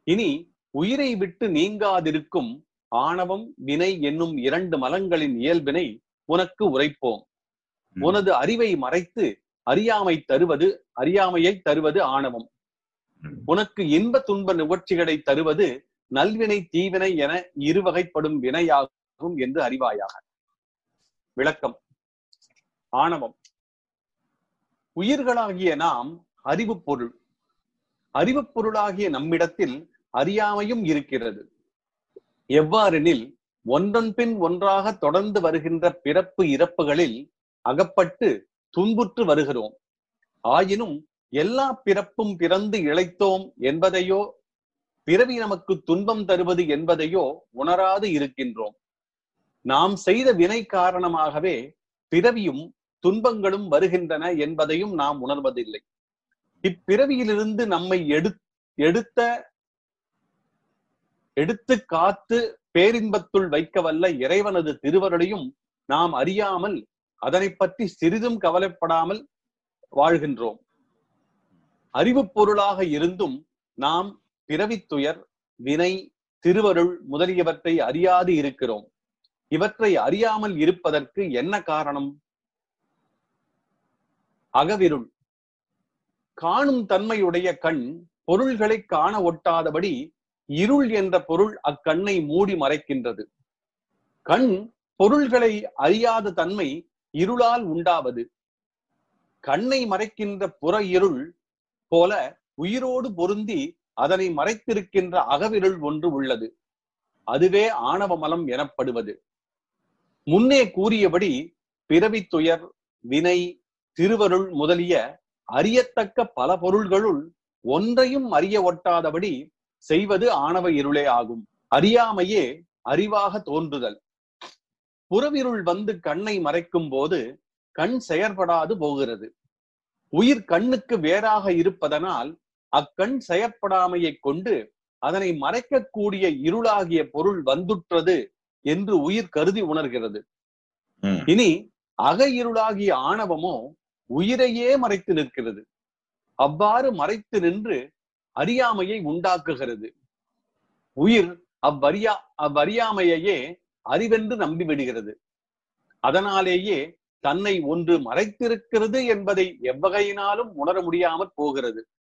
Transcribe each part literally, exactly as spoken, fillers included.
இனி உயிரை விட்டு நீங்காதிருக்கும் ஆணவம், வினை என்னும் இரண்டு மலங்களின் இயல்பினை உனக்கு உரைப்போம். உனது அறிவை மறைத்து அறியாமை தருவது அறியாமையை தருவது ஆணவம். உனக்கு இன்ப துன்ப நிகழ்ச்சிகளை தருவது நல்வினை தீவினை என இருவகைப்படும் வினையாகும் என்று அறிவாயாக. விளக்கம். ஆணவம். உயிர்களாகிய நாம் அறிவு பொருள். அறிவு பொருளாகிய நம்மிடத்தில் அறியாமையும் இருக்கிறது. எவ்வாறெனில், ஒன்றன் பின் ஒன்றாக தொடர்ந்து வருகின்ற பிறப்பு இறப்புகளில் அகப்பட்டு துன்புற்று வருகிறோம். ஆயினும் எல்லா பிறப்பும் பிறந்து இழைத்தோம் என்பதையோ, பிறவி நமக்கு துன்பம் தருவது என்பதையோ உணராது இருக்கின்றோம். நாம் செய்த வினை காரணமாகவே பிறவியும் துன்பங்களும் வருகின்றன என்பதையும் நாம் உணர்வதில்லை. இப்பிறவியிலிருந்து நம்மை எடு எடுத்த எடுத்து காத்து பேரின்பத்துள் வைக்க வல்ல இறைவனது திருவருளையும் நாம் அறியாமல் அதனை பற்றி சிறிதும் கவலைப்படாமல் வாழ்கின்றோம். அறிவு பொருளாக இருந்தும் நாம் பிறவித்துயர், வினை, திருவருள் முதலியவற்றை அறியாது இருக்கிறோம். இவற்றை அறியாமல் இருப்பதற்கு என்ன காரணம்? அகவிருள். காணும் தன்மையுடைய கண் பொருள்களை காண ஒட்டாதபடி இருள் என்ற பொருள் அக்கண்ணை மூடி மறைக்கின்றது. கண் பொருள்களை அறியாத தன்மை இருளால் உண்டாவது. கண்ணை மறைக்கின்ற புற இருள் போல உயிரோடு பொருந்தி அதனை மறைத்திருக்கின்ற அகவிருள் ஒன்று உள்ளது. அதுவே ஆணவ மலம் எனப்படுவது. முன்னே கூறியபடி பிறவித்துயர், வினை, திருவருள் முதலிய அறியத்தக்க பல பொருள்களுள் ஒன்றையும் அறிய ஒட்டாதபடி செய்வது ஆணவ இருளே ஆகும். அறியாமையே அறிவாக தோன்றுதல். புறவிருள் வந்து கண்ணை மறைக்கும் போது கண் செயற்படாது போகிறது. உயிர் கண்ணுக்கு வேறாக இருப்பதனால் அக்கண் செயற்படாமையை கொண்டு அதனை மறைக்கக்கூடிய இருளாகிய பொருள் வந்துற்றது என்று உயிர் கருதி உணர்கிறது. இனி அக இருளாகிய ஆணவமோ உயிரையே மறைத்து நிற்கிறது. அவ்வாறு மறைத்து நின்று அறியாமையை உண்டாக்குகிறது. உயிர் அவ்வறியா அவ்வறியாமையே அறிவென்று நம்பிவிடுகிறது. அதனாலேயே தன்னை ஒன்று மறைத்திருக்கிறது என்பதை எவ்வகையினாலும் உணர முடியாமற் போகிறது.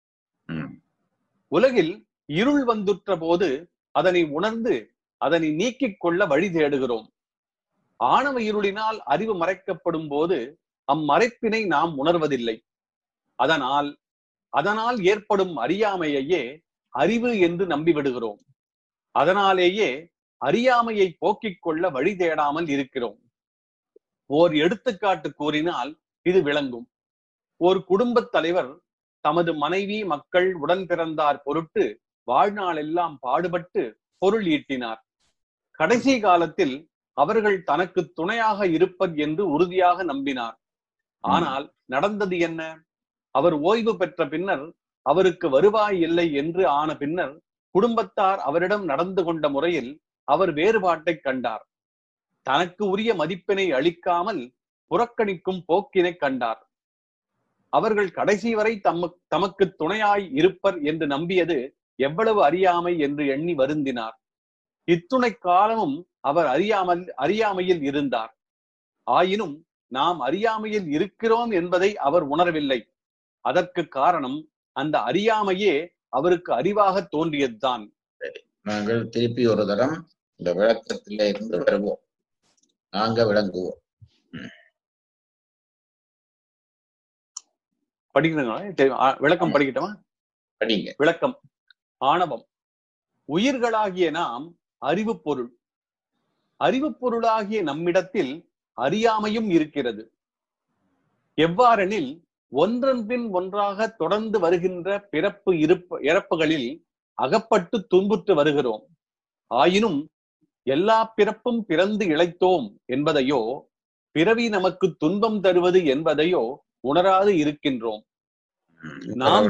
உலகில் இருள் வந்துற்ற போது அதனை உணர்ந்து அதனை நீக்கிக் கொள்ள வழி தேடுகிறோம். ஆணவ இருளினால் அறிவு மறைக்கப்படும் போது அம்மறைப்பினை நாம் உணர்வதில்லை. அதனால் அதனால் ஏற்படும் அறியாமையே அறிவு என்று நம்பிவிடுகிறோம். அதனாலேயே அறியாமையை போக்கிக் கொள்ள வழி தேடாமல் இருக்கிறோம். ஓர் எடுத்துக்காட்டு கூறினால் இது விளங்கும். ஒரு குடும்பத் தலைவர் தமது மனைவி, மக்கள், உடன் பிறந்தார் பொருட்டு வாழ்நாள் எல்லாம் பாடுபட்டு பொருள் ஈட்டினார். கடைசி காலத்தில் அவர்கள் தனக்கு துணையாக இருப்பர் என்று உறுதியாக நம்பினார். ஆனால் நடந்தது என்ன? அவர் ஓய்வு பெற்ற பின்னர் அவருக்கு வருவாய் இல்லை என்று ஆன பின்னர் குடும்பத்தார் அவரிடம் நடந்து கொண்ட முறையில் அவர் வேறுபாட்டை கண்டார். தனக்கு உரிய மதிப்பினை அளிக்காமல் புறக்கணிக்கும் போக்கினை கண்டார். அவர்கள் கடைசி வரை தம தமக்கு துணையாய் இருப்பர் என்று நம்பியது எவ்வளவு அறியாமை என்று எண்ணி வருந்தினார். இத்துணை காலமும் அவர் அறியாமல் அறியாமையில் இருந்தார். ஆயினும் நாம் அறியாமையில் இருக்கிறோம் என்பதை அவர் உணரவில்லை. அதற்கு காரணம் அந்த அறியாமையே அவருக்கு அறிவாக தோன்றியதுதான். நாங்கள் திருப்பி ஒரு தரம் இந்த விளக்கத்தில இருந்து வருவோம். நாங்க விளங்குவோம். படிக்கிறீங்களா? விளக்கம் படிக்கட்டுமா? படிங்க. விளக்கம். ஆணவம். உயிர்களாகிய நாம் அறிவு பொருள். அறிவு பொருளாகிய நம்மிடத்தில் அறியாமையும் இருக்கிறது. எவ்வாறெனில், ஒன்றன் பின் ஒன்றாக தொடர்ந்து வருகின்ற பிறப்பு இருப்பு இறப்புகளில் அகப்பட்டு துன்புற்று வருகிறோம். ஆயினும் எல்லா பிறப்பும் பிறந்து இழைத்தோம் என்பதையோ, பிறவி நமக்கு துன்பம் தருவது என்பதையோ உணராது இருக்கின்றோம். நாம்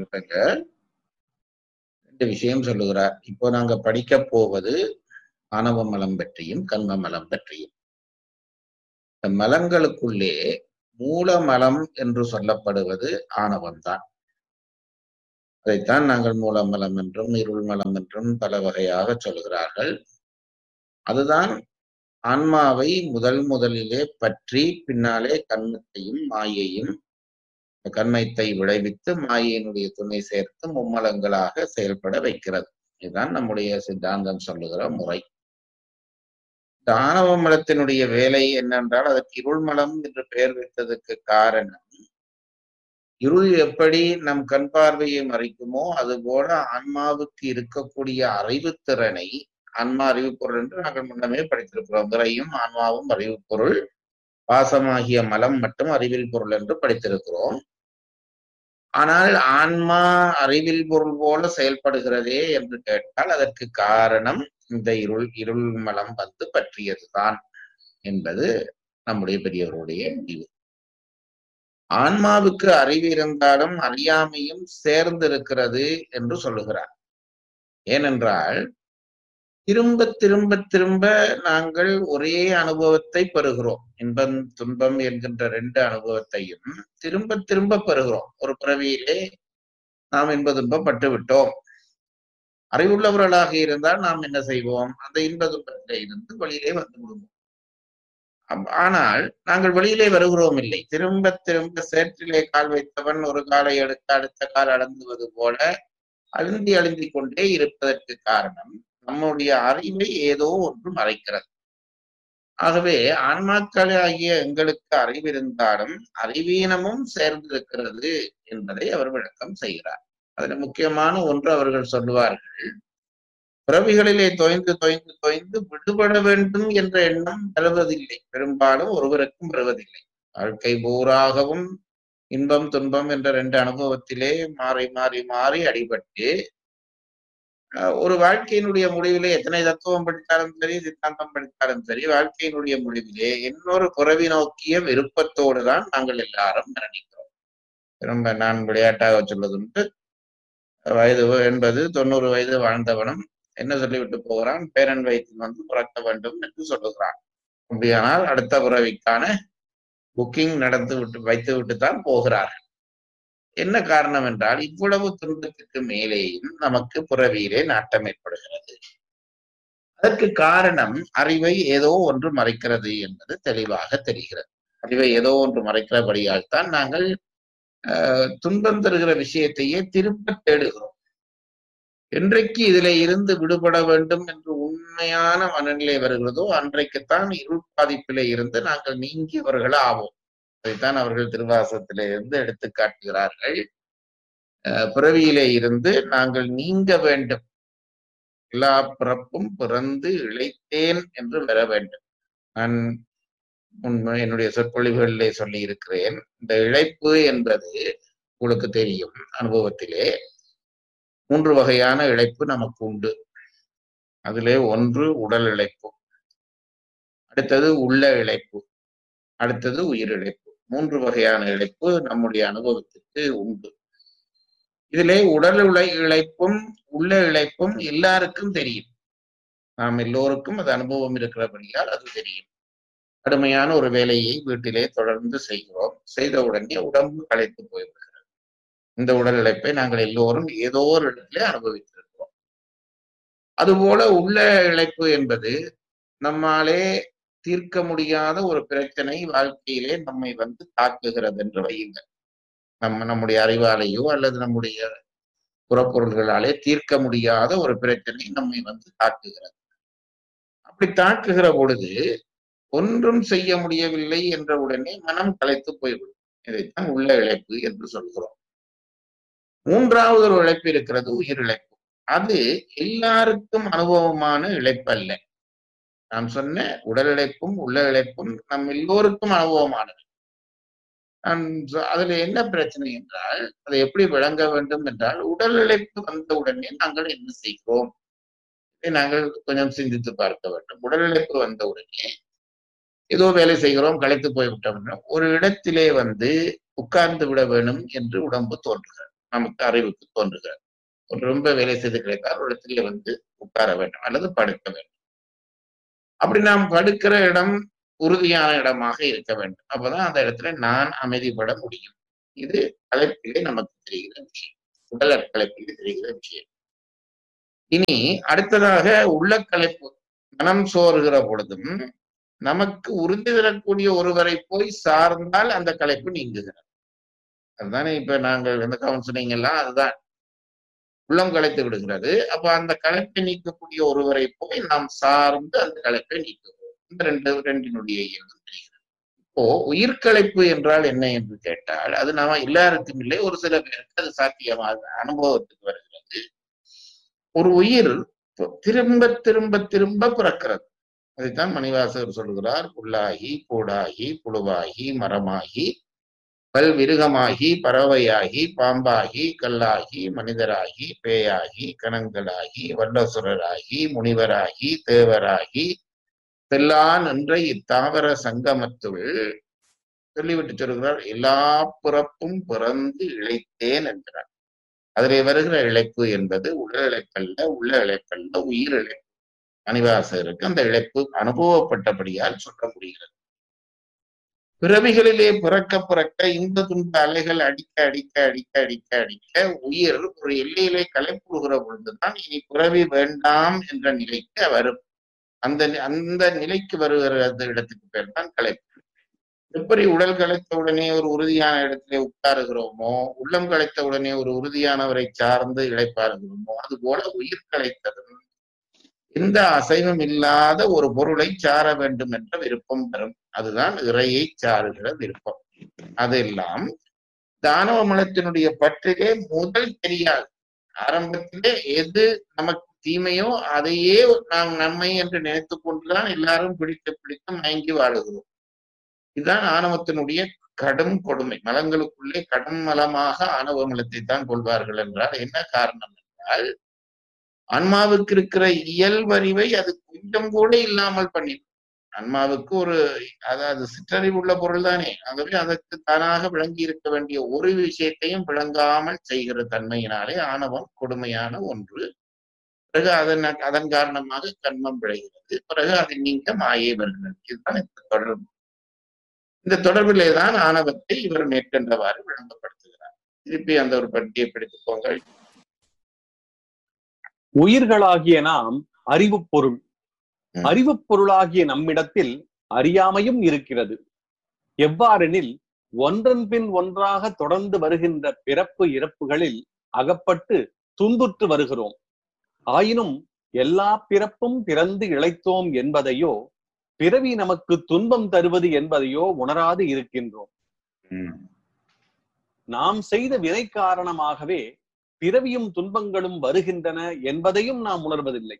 ரெண்டு விஷயம் சொல்லுகிறார். இப்போ நாங்க படிக்க போவது ஆணவ மலம் பற்றியும் கண்ம மலம் பற்றியும். மலங்களுக்குள்ளே மூல மலம் என்று சொல்லப்படுவது ஆணவம்தான். அதைத்தான் நாங்கள் மூலமலம் என்றும் இருள் மலம் என்றும் பல வகையாக சொல்கிறார்கள். அதுதான் ஆன்மாவை முதல் முதலிலே பற்றி பின்னாலே கண்மத்தையும் மாயையும் கண்மத்தை விளைவித்து மாயையினுடைய துணை சேர்த்து மும்மலங்களாக செயல்பட வைக்கிறது. இதுதான் நம்முடைய சித்தாந்தம் சொல்லுகிற முறை. ஆணவ மலத்தினுடைய வேலை என்னென்றால் அதற்கு இருள் மலம் என்று பெயர் வைத்ததற்கு காரணம், இருள் எப்படி நம் கண் பார்வையை மறைக்குமோ அதுபோல ஆன்மாவுக்கு இருக்கக்கூடிய அறிவுத்திறனை, ஆன்மா அறிவு பொருள் என்று நாங்கள் முன்னமே படித்திருக்கிறோம். விரையும் ஆன்மாவும் அறிவு பொருள், பாசமாகிய மலம் மட்டும் அறிவில் பொருள் என்று படித்திருக்கிறோம். ஆனால் ஆன்மா அறிவில் பொருள் போல செயல்படுகிறதே என்று கேட்டால் அதற்கு காரணம் இந்த இருள் இருள் மலம் வந்து பற்றியதுதான் என்பது நம்முடைய பெரியவருடைய முடிவு. ஆன்மாவுக்கு அறிவு இருந்தாலும் அறியாமையும் சேர்ந்திருக்கிறது என்று சொல்லுகிறார். ஏனென்றால் திரும்ப திரும்ப திரும்ப நாங்கள் ஒரே அனுபவத்தை பெறுகிறோம். இன்பம் துன்பம் என்கின்ற ரெண்டு அனுபவத்தையும் திரும்ப திரும்ப பெறுகிறோம். ஒரு பிறவியிலே நாம் இன்ப துன்பம் பட்டு விட்டோம். அறிவுள்ளவர்களாக இருந்தால் நாம் என்ன செய்வோம்? அந்த இன்ப துன்பத்திலே இருந்து வெளியிலே வந்து விடுவோம். ஆனால் நாங்கள் வெளியிலே வருகிறோம் இல்லை. திரும்ப திரும்ப சேற்றிலே கால் வைத்தவன் ஒரு காலை எடுத்து அடுத்த கால் அடங்குவது போல அழுந்தி அழுந்தி கொண்டே இருப்பதற்கு காரணம் நம்முடைய அறிவை ஏதோ ஒன்று மறைக்கிறது. ஆகவே ஆன்மாக்களாகிய எங்களுக்கு அறிவிருந்தாலும் அறிவீனமும் சேர்ந்திருக்கிறது என்பதை அவர் விளக்கம் செய்கிறார். அதில் முக்கியமான ஒன்று அவர்கள் சொல்லுவார்கள், பிறவிகளிலே தொய்ந்து தொய்ந்து தொய்ந்து விடுபட வேண்டும் என்ற எண்ணம் வருவதில்லை. பெரும்பாலும் ஒருவருக்கும் வருவதில்லை. வாழ்க்கை பூராகவும் இன்பம் துன்பம் என்ற ரெண்டு அனுபவத்திலே மாறி மாறி மாறி அடிபட்டு ஒரு வாழ்க்கையினுடைய முடிவிலே எத்தனை தத்துவம் படித்தாலும் சரி, சித்தாந்தம் படித்தாலும் சரி, வாழ்க்கையினுடைய முடிவிலே இன்னொரு பிறவி நோக்கிய விருப்பத்தோடு தான் நாங்கள் எல்லாரும் மரணிக்கிறோம். திரும்ப நான் விளையாட்டாக சொல்வதுண்டு, வயது என்பது தொண்ணூறு வயது வாழ்ந்தவனும் என்ன சொல்லிவிட்டு போகிறான், பேரன் வயிற்றில் வந்து பிறக்க வேண்டும் என்று சொல்லுகிறான். அப்படியானால் அடுத்த பிறவிக்கான புக்கிங் நடந்து விட்டு வைத்து விட்டு தான் போகிறார்கள். என்ன காரணம் என்றால் இவ்வளவு துன்பத்துக்கு மேலேயும் நமக்கு பிறவியிலே நாட்டம் ஏற்படுகிறது. அதற்கு காரணம் அறிவை ஏதோ ஒன்று மறைக்கிறது என்பது தெளிவாக தெரிகிறது. அறிவை ஏதோ ஒன்று மறைக்கிறபடியால் தான் நாங்கள் அஹ் துன்பம் தருகிற விஷயத்தையே திரும்ப தேடுகிறோம். என்றைக்கு இதிலே இருந்து விடுபட வேண்டும் என்று உண்மையான மனநிலை வருகிறதோ அன்றைக்குத்தான் இருள் பாதிப்பிலே இருந்து நாங்கள் நீங்கியவர்கள் ஆவோம். அதைத்தான் அவர்கள் திருவாசகத்திலே இருந்து எடுத்து காட்டுகிறார்கள். அஹ் பிறவியிலே இருந்து நாங்கள் நீங்க வேண்டும். எல்லா பிறப்பும் பிறந்து இழைத்தேன் என்று வர வேண்டும். நான் உண்மை என்னுடைய சொற்பொழிவுகளிலே சொல்லி இருக்கிறேன். இந்த இழைப்பு என்பது உங்களுக்கு தெரியும். அனுபவத்திலே மூன்று வகையான இழைப்பு நமக்கு உண்டு. அதிலே ஒன்று உடல் இழைப்பு, அடுத்தது உள்ள இழைப்பு, அடுத்தது உயிர் இழைப்பு. மூன்று வகையான இழைப்பு நம்முடைய அனுபவத்துக்கு உண்டு. இதிலே உடல் உழை இழைப்பும் உள்ள இழைப்பும் எல்லாருக்கும் தெரியும். நாம் எல்லோருக்கும் அது அனுபவம் இருக்கிறபடியால் அது தெரியும். கடுமையான ஒரு வேலையை வீட்டிலே தொடர்ந்து செய்கிறோம். செய்த உடனே உடம்பு களைத்து போய்விடுகிறது. இந்த உடல் இழைப்பை நாங்கள் எல்லோரும் ஏதோ ஒரு இடத்திலே அனுபவித்திருக்கிறோம். அதுபோல உள்ள இழைப்பு என்பது நம்மாலே தீர்க்க முடியாத ஒரு பிரச்சனை வாழ்க்கையிலே நம்மை வந்து தாக்குகிறது என்று வையுங்கள். நம்ம நம்முடைய அறிவாலேயோ அல்லது நம்முடைய புறப்பொருள்களாலே தீர்க்க முடியாத ஒரு பிரச்சனை நம்மை வந்து தாக்குகிறது. அப்படி தாக்குகிற பொழுது ஒன்றும் செய்ய முடியவில்லை என்ற உடனே மனம் களைத்து போய்விடும். இதைத்தான் உள்ள இழைப்பு என்று சொல்கிறோம். மூன்றாவது ஒரு இழைப்பு இருக்கிறது, உயிர் இழைப்பு. அது எல்லாருக்கும் அனுபவமான இழைப்பு அல்ல. நான் சொன்ன உடல் இழைப்பும் உள்ள இழைப்பும் நம் எல்லோருக்கும் அனுபவமானது. நான் அதுல என்ன பிரச்சனை என்றால், அதை எப்படி விளங்க வேண்டும் என்றால், உடல் இழைப்பு வந்த உடனே நாங்கள் என்ன செய்கிறோம், நாங்கள் கொஞ்சம் சிந்தித்து பார்க்க வேண்டும். உடல் இழைப்பு வந்த உடனே ஏதோ வேலை செய்கிறோம், களைத்து போய்விட்டோம். ஒரு இடத்திலே வந்து உட்கார்ந்து விட வேணும் என்று உடம்பு தோன்றுகிறது, நமக்கு அறிவுக்கு தோன்றுகிறது. ஒரு ரொம்ப வேலை செய்து கிடைத்தால் ஒரு இடத்திலே வந்து உட்கார வேண்டும் அல்லது படுக்க வேண்டும். அப்படி நாம் படுக்கிற இடம் உறுதியான இடமாக இருக்க வேண்டும். அப்பதான் அந்த இடத்துல நான் அமைதிப்பட முடியும். இது அழைப்பிலே நமக்கு தெரிகிற விஷயம். உடல் களைப்பில் தெரிகிற விஷயம். இனி அடுத்ததாக உள்ள களைப்பு, மனம் சோறுகிற பொழுதும் நமக்கு உறுதி தரக்கூடிய ஒருவரை போய் சார்ந்தால் அந்த களைப்பு நீங்குகிறது. அதுதானே இப்ப நாங்கள் இந்த கவுன்சிலிங் எல்லாம் அதுதான், உள்ளம் களைத்து விடுகிறது. அப்ப அந்த களைப்பை நீக்கக்கூடிய ஒருவரை போய் நாம் சார்ந்து அந்த களைப்பை நீக்குவோம். இந்த ரெண்டு ரெண்டினுடைய இயல்பு தெரிகிறது. இப்போ உயிர்களைப்பு என்றால் என்ன என்று கேட்டால், அது நாம எல்லாருக்கும் இல்லை, ஒரு சில பேருக்கு அது சாத்தியமாக அனுபவத்துக்கு வருகிறது. ஒரு உயிர் திரும்ப திரும்ப திரும்ப பிறக்கிறது. அதைத்தான் மணிவாசகர் சொல்கிறார், புல்லாகி பூடாகி புழுவாகி மரமாகி பல்விருகமாகி பறவையாகி பாம்பாகி கல்லாகி மனிதராகி பேயாகி கணங்களாகி வல்லசுரராகி முனிவராகி தேவராகி செல்லான் என்ற இத்தாவர சங்கமத்துள் சொல்லிவிட்டு சொல்கிறார், எல்லா பிறப்பும் பிறந்து இழைத்தேன் என்கிறார். அதிலே வருகிற இழைப்பு என்பது உடல் இழைப்பல்ல, உள்ள இழைப்பல்ல, உயிர் இழைப்பு. மணிவாசகருக்கு அந்த இழைப்பு அனுபவப்பட்டபடியால் சொல்ல முடிகிறது. பிறவிகளிலே பிறக்க பிறக்க இந்த துன்ப அலைகள் அடிக்க அடிக்க அடிக்க அடிக்க அடிக்க உயிர் ஒரு எல்லையிலே களைப்புறுகிற பொழுதுதான் இனி பிறவி வேண்டாம் என்ற நிலைக்கு வரும். அந்த அந்த நிலைக்கு வருகிற இடத்துக்கு பேர் தான் களைப்பு. எப்படி உடல் களைத்த உடனே ஒரு உறுதியான இடத்திலே உட்காருகிறோமோ, உள்ளம் களைத்த உடனே ஒரு உறுதியானவரை சார்ந்து இழைப்பாருகிறோமோ, அது போல உயிர் களைத்ததும் எந்த அசைவம் இல்லாத ஒரு பொருளை சார வேண்டும் என்ற விருப்பம் வரும். அதுதான் இறையை சாருகிற விருப்பம். அதெல்லாம் தானவ மலத்தினுடைய பற்றிலே முதல் தெரியாது. ஆரம்பத்திலே எது நமக்கு தீமையோ அதையே நாம் நன்மை என்று நினைத்து கொண்டுதான் எல்லாரும் பிடித்து பிடித்து மயங்கி வாழுகிறோம். இதுதான் ஆணவத்தினுடைய கடும் கொடுமை. மலங்களுக்குள்ளே கடும் மலமாக ஆணவ மலத்தை தான் கொள்வார்கள் என்றால் என்ன காரணம் என்றால், ஆன்மாவுக்கு இருக்கிற இயல்பறிவை அது கொஞ்சம் கூட இல்லாமல் பண்ணி, ஆன்மாவுக்கு ஒரு அதாவது சிற்றறிவு உள்ள பொருள் தானே, ஆகவே அதற்கு தானாக விளங்கி இருக்க வேண்டிய ஒரு விஷயத்தையும் விளங்காமல் செய்கிற தன்மையினாலே ஆணவம் கொடுமையான ஒன்று. பிறகு அதன் அதன் காரணமாக கர்மம் விளைகிறது. பிறகு அதை நீங்க மாயை வருகிறது. இதுதான் இந்த தொடர்பு. இந்த தொடர்பிலே தான் ஆணவத்தை இவர் மேற்கண்டவாறு விளங்கப்படுத்துகிறார். திருப்பி அந்த ஒரு பட்டியை பிடித்துக்கோங்க. உயிர்களாகிய நாம் அறிவு பொருள். அறிவு பொருளாகிய நம்மிடத்தில் அறியாமையும் இருக்கிறது. எவ்வாறெனில், ஒன்றன் பின் ஒன்றாக தொடர்ந்து வருகின்ற பிறப்பு இறப்புகளில் அகப்பட்டு துன்புற்று வருகிறோம். ஆயினும் எல்லா பிறப்பும் பிறந்து இழைத்தோம் என்பதையோ, பிறவி நமக்கு துன்பம் தருவது என்பதையோ உணராது இருக்கின்றோம். நாம் செய்த வினை காரணமாகவே பிறவியும் துன்பங்களும் வருகின்றன என்பதையும் நாம் உணர்வதில்லை.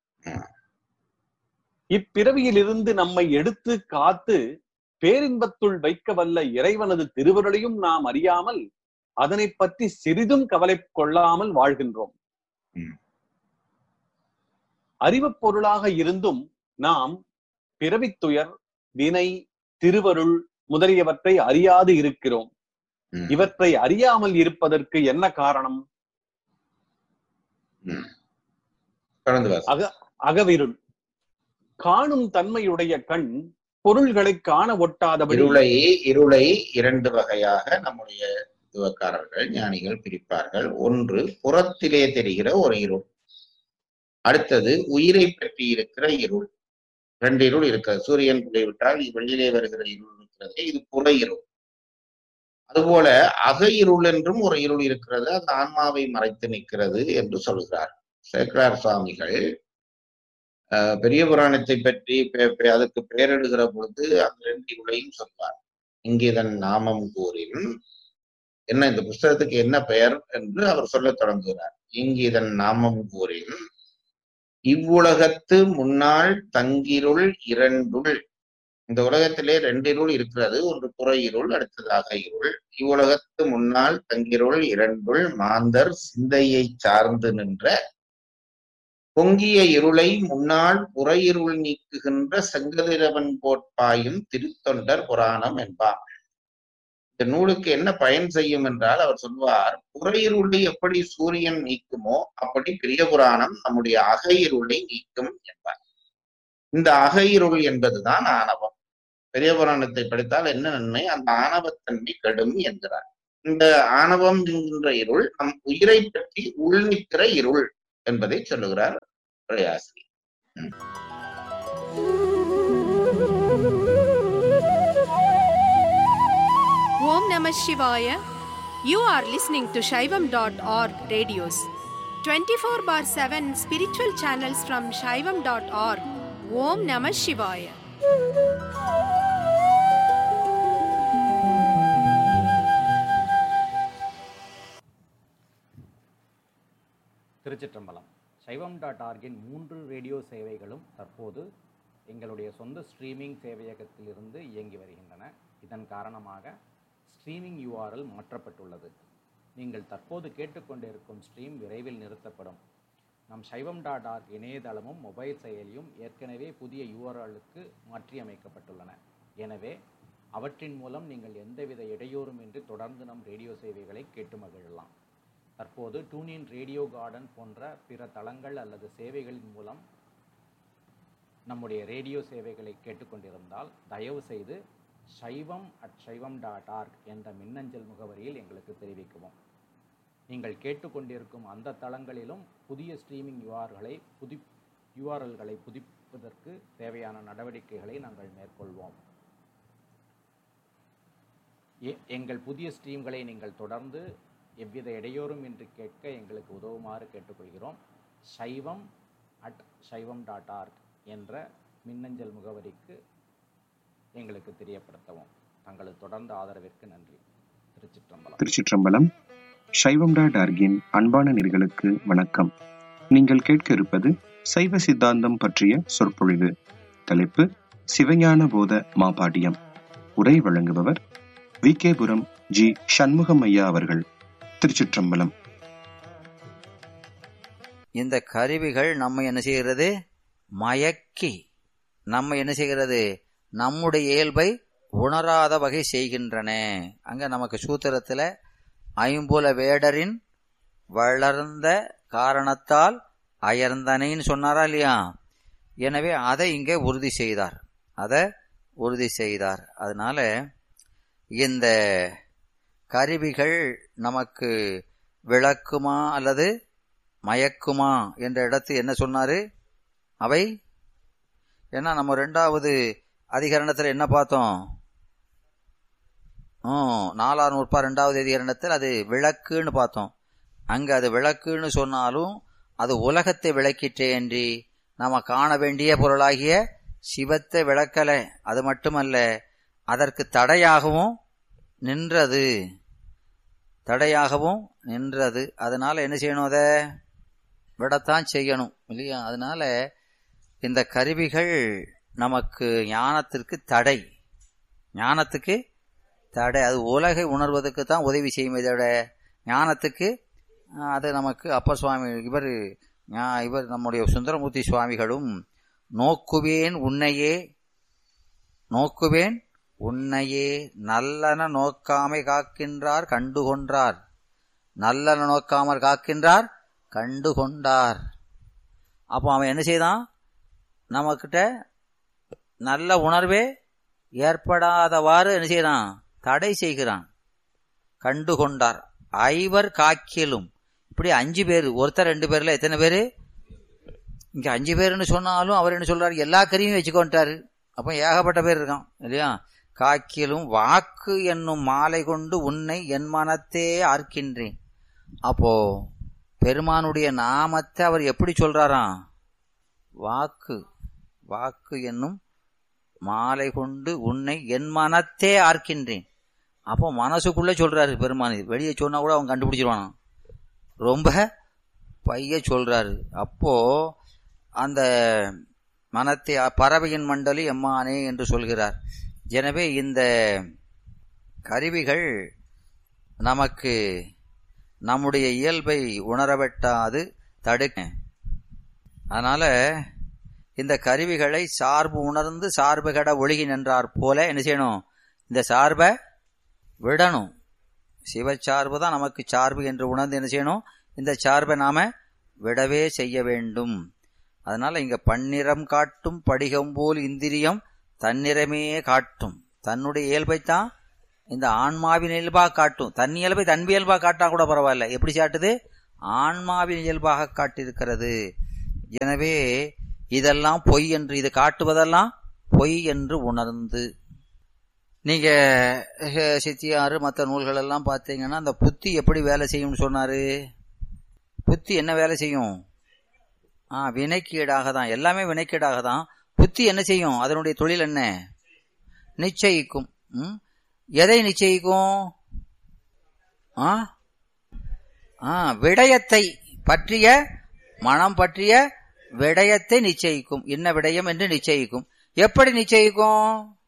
இப்பிறவியிலிருந்து நம்மை எடுத்து காத்து பேரின்பத்துள் வைக்க வல்ல இறைவனது திருவருளையும் நாம் அறியாமல் அதனை பற்றி சிறிதும் கவலை கொள்ளாமல் வாழ்கின்றோம். அறிவு பொருளாக இருந்தும் நாம் பிறவித்துயர், வினை, திருவருள் முதலியவற்றை அறியாது இருக்கிறோம். இவற்றை அறியாமல் இருப்பதற்கு என்ன காரணம்? அக அகவிருள். காணும் தன்மையுடைய கண் பொருள்களை காண ஒட்டாதபடி இருளை இருளை இரண்டு வகையாக நம்முடைய துவக்காரர்கள் ஞானிகள் பிரிப்பார்கள். ஒன்று புறத்திலே தெரிகிற ஒரு இருள், அடுத்தது உயிரை பற்றி இருக்கிற இருள். ரெண்டு இருள் இருக்கிறது. சூரியன் போய்விட்டால் வெளியிலே வருகிற இருள் இருக்கிறது, இது புற இருள். அதுபோல அக இருள் என்றும் ஒரு இருள் இருக்கிறது, அது ஆன்மாவை மறைத்து நிற்கிறது என்று சொல்கிறார் சேக்கரார் சுவாமிகள். அஹ் பெரிய புராணத்தை பற்றி அதுக்கு பெயரிடுகிற பொழுது அந்த ரெண்டு இருளையும் சொல்வார். இங்கேதன் நாமம் கூறின் என்ன, இந்த புஸ்தகத்துக்கு என்ன பெயர் என்று அவர் சொல்ல தொடங்குகிறார். இங்கேதன் நாமம் கூறின் இவ்வுலகத்து முன்னாள் தங்கிருள் இரண்டுள். இந்த உலகத்திலே ரெண்டு இருள் இருக்கிறது, ஒன்று புற இருள், அடுத்ததாக இருள். இவ்வுலகத்து முன்னாள் தங்கிருள் இரண்டுள் மாந்தர் சிந்தையை சார்ந்து நின்ற பொங்கிய இருளை முன்னாள் புற இருள் நீக்குகின்ற செங்கதிரவன் போட்பாயும் திருத்தொண்டர் புராணம் என்பார். இந்த நூலுக்கு என்ன பயன் செய்யும் என்றால், அவர் சொல்வார், புற இருளை எப்படி சூரியன் நீக்குமோ அப்படி பெரிய புராணம் நம்முடைய அக இருளை நீக்கும் என்பார். இந்த அக இருள் என்பதுதான் ஆணவம். பெரிய புராணத்தை படித்தால் என்ன நன்மை? அந்த ஆணவத்தன்மை கெடும் என்கிறார். இந்த ஆணவம் என்கின்ற இருள் நம் உயிரை பற்றி உள்நிற்கிற இருள் என்பதை சொல்லுகிறார் உரையாசிரியர். Om Namah Shivaya. You are listening to Shaivam dot org radios. twenty-four bar seven spiritual channels from Shaivam dot org. Om Namah Shivaya. திருச்சிற்றம்பலம். சைவம் டாட் ஆர்கின் மூன்று ரேடியோ சேவைகளும் தற்போது எங்களுடைய சொந்த ஸ்ட்ரீமிங் சேவையகத்திலிருந்து இயங்கி வருகின்றன. இதன் காரணமாக ஸ்ட்ரீமிங் யூஆர்எல் மாற்றப்பட்டுள்ளது. நீங்கள் தற்போது கேட்டுக்கொண்டிருக்கும் ஸ்ட்ரீம் விரைவில் நிறுத்தப்படும். நம் சைவம் டாட் ஆர்க் இணையதளமும் மொபைல் செயலியும் ஏற்கனவே புதிய யூஆர்எலுக்கு மாற்றியமைக்கப்பட்டுள்ளன. எனவே அவற்றின் மூலம் நீங்கள் எந்தவித இடையூறுமின்றி தொடர்ந்து நம் ரேடியோ சேவைகளை கேட்டு மகிழலாம். தற்போது டூனின் ரேடியோ கார்டன் போன்ற பிற தளங்கள் அல்லது சேவைகளின் மூலம் நம்முடைய ரேடியோ சேவைகளை கேட்டுக்கொண்டிருந்தால் தயவு செய்து சைவம் அட் சைவம் டாட் ஆர்க் என்ற மின்னஞ்சல் முகவரியில் எங்களுக்கு தெரிவிக்கவும். நீங்கள் கேட்டுக்கொண்டிருக்கும் அந்த தளங்களிலும் புதிய ஸ்ட்ரீமிங் யூஆர்களை புதி யூஆர்எல்களை புதுப்பிப்பதற்கு தேவையான நடவடிக்கைகளை நாங்கள் மேற்கொள்வோம். எங்கள் புதிய ஸ்ட்ரீம்களை நீங்கள் தொடர்ந்து எவ்வித இடையூறும் இன்றி கேட்க எங்களுக்கு உதவுமாறு கேட்டுக்கொள்கிறோம். சைவம் அட் சைவம் டாட் ஆர்க் என்ற மின்னஞ்சல் முகவரிக்கு எங்களுக்கு தெரியப்படுத்தவும். தங்களது தொடர்ந்த ஆதரவிற்கு நன்றி. திருச்சிற்றம்பலம். திருச்சிற்றம்பலம். சைவம் டாட் ஆர்கின் அன்பான நேயர்களுக்கு வணக்கம். நீங்கள் கேட்க இருப்பது சைவ சித்தாந்தம் பற்றிய சொற்பொழிவு. தலைப்பு சிவஞான போத மாபாடியம். உரை வழங்குபவர் வி கே புரம் ஜி சண்முகம் ஐயா அவர்கள். திருச்சிற்றம்பலம். இந்த கருவிகள் நம்ம என்ன செய்கிறது? மயக்கி நம்ம என்ன செய்கிறது? நம்முடைய இயல்பை உணராத வகை செய்கின்றன. அங்க நமக்கு சூத்திரத்துல ஐம்புல வேடரின் வளர்ந்த காரணத்தால் அயர்ந்தனைன்னு சொன்னாரா இல்லையா? எனவே அதை இங்கே உறுதி செய்தார். அதை உறுதி செய்தார். அதனால இந்த கருவிகள் நமக்கு விளக்குமா அல்லது மயக்குமா என்ற இடத்து என்ன சொன்னாரு? அவை ஏன்னா நம்ம ரெண்டாவது அதிகரணத்தில் என்ன பார்த்தோம்? நாலாம் நூற்பா ரெண்டாவது அதிகரணத்தில் அது விளக்குன்னு பார்த்தோம். அங்க அது விளக்குன்னு சொன்னாலும் அது உலகத்தை விளக்கிற்றேன்றி நாம காண வேண்டிய பொருளாகிய சிவத்தை விளக்கல. அது மட்டுமல்ல, அதற்கு தடையாகவும் நின்றது. தடையாகவும் நின்றது. அதனால என்ன செய்யணும்? அதை விடத்தான் செய்யணும் இல்லையா? அதனால இந்த கருவிகள் நமக்கு ஞானத்திற்கு தடை. ஞானத்துக்கு தடை. அது உலகை உணர்வதற்கு தான் உதவி செய்யும். இதோட ஞானத்துக்கு அது நமக்கு அப்பர் சுவாமி இவர் இவர் நம்முடைய சுந்தரமூர்த்தி சுவாமிகளும் நோக்குவேன் உன்னையே நோக்குவேன் உன்னையே நல்லன நோக்காமை காக்கின்றார் கண்டுகொன்றார். நல்லன நோக்காமற் காக்கின்றார் கண்டுகொண்டார். அப்போ அவன் என்ன செய்தான்? நம்மக்கிட்ட நல்ல உணர்வே ஏற்படாதவாறு என்ன செய்யறான்? தடை செய்கிறான். கண்டுகொண்டார். ஐவர் காக்கிலும். இப்படி அஞ்சு பேர், ஒருத்தர் ரெண்டு பேர்ல எத்தனை பேரு? இங்க அஞ்சு பேருன்னு சொன்னாலும் அவர் என்ன சொல்றாரு? எல்லா கருவியும் வச்சுக்கொண்டாரு. அப்ப ஏகப்பட்ட பேர் இருக்கான் இல்லையா? காக்கிலும் வாக்கு என்னும் மாலை கொண்டு உன்னை என் மனத்தே ஆர்க்கின்றேன். அப்போ பெருமானுடைய நாமத்தை அவர் எப்படி சொல்றாராம்? வாக்கு வாக்கு என்னும் மாலை கொண்டு உன்னை என் மனத்தே ஆர்க்கின்றேன். அப்போ மனசுக்குள்ள சொல்றாரு பெருமான். வெளியே சொன்னா கூட அவன் கண்டுபிடிச்சிருவானா? ரொம்ப பைய சொல்றாரு. அப்போ அந்த மனத்தை பறவையின் மண்டலி எம்மானே என்று சொல்கிறார். எனவே இந்த கருவிகள் நமக்கு நம்முடைய இயல்பை உணரவெட்டாது தடுக்க. அதனால இந்த கருவிகளை சார்பு உணர்ந்து சார்பு கட ஒழுகி நின்றார் போல என்ன செய்யணும்? இந்த சார்பை விடணும். சிவச்சார்பு தான் நமக்கு சார்பு என்று உணர்ந்து என்ன செய்யணும்? இந்த சார்பை நாம விடவே செய்ய வேண்டும். அதனால இங்க பன்னிறம் காட்டும் படிகம் போல் இந்திரியம் தன்னிறமே காட்டும். தன்னுடைய இயல்பைத்தான் இந்த ஆன்மாவின் இயல்பாக காட்டும். தன் இயல்பை தன்பியல்பாக காட்டா கூட பரவாயில்ல. எப்படி காட்டுது? ஆன்மாவின் இயல்பாக காட்டியிருக்கிறது. எனவே இதெல்லாம் பொய் என்று, இது காட்டுவதெல்லாம் பொய் என்று உணர்ந்து, நீங்க சித்தியாறு மற்ற நூல்கள் எல்லாம் பார்த்தீங்கன்னா அந்த புத்தி எப்படி வேலை செய்யும்னு சொன்னாரு. புத்தி என்ன வேலை செய்யும்? ஆ வினைக்கீடாக தான், எல்லாமே வினைக்கீடாக தான். புத்தி என்ன செய்யும்? அதனுடைய தொழில் என்ன? நிச்சயிக்கும். ம் எதை நிச்சயிக்கும்? ஆ ஆ விடயத்தை பற்றிய, மனம் பற்றிய விடயத்தை நிச்சயிக்கும். என்ன விடயம் என்று நிச்சயிக்கும். எப்படி நிச்சயிக்கும்?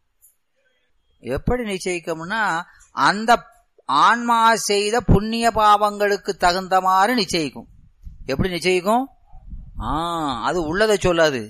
எப்படி நிச்சயிக்கும்னா அந்த ஆன்மா செய்த புண்ணிய பாவங்களுக்கு தகுந்த மாதிரி நிச்சயிக்கும். எப்படி நிச்சயிக்கும்? ஆ அது உள்ளதை சொல்லாது.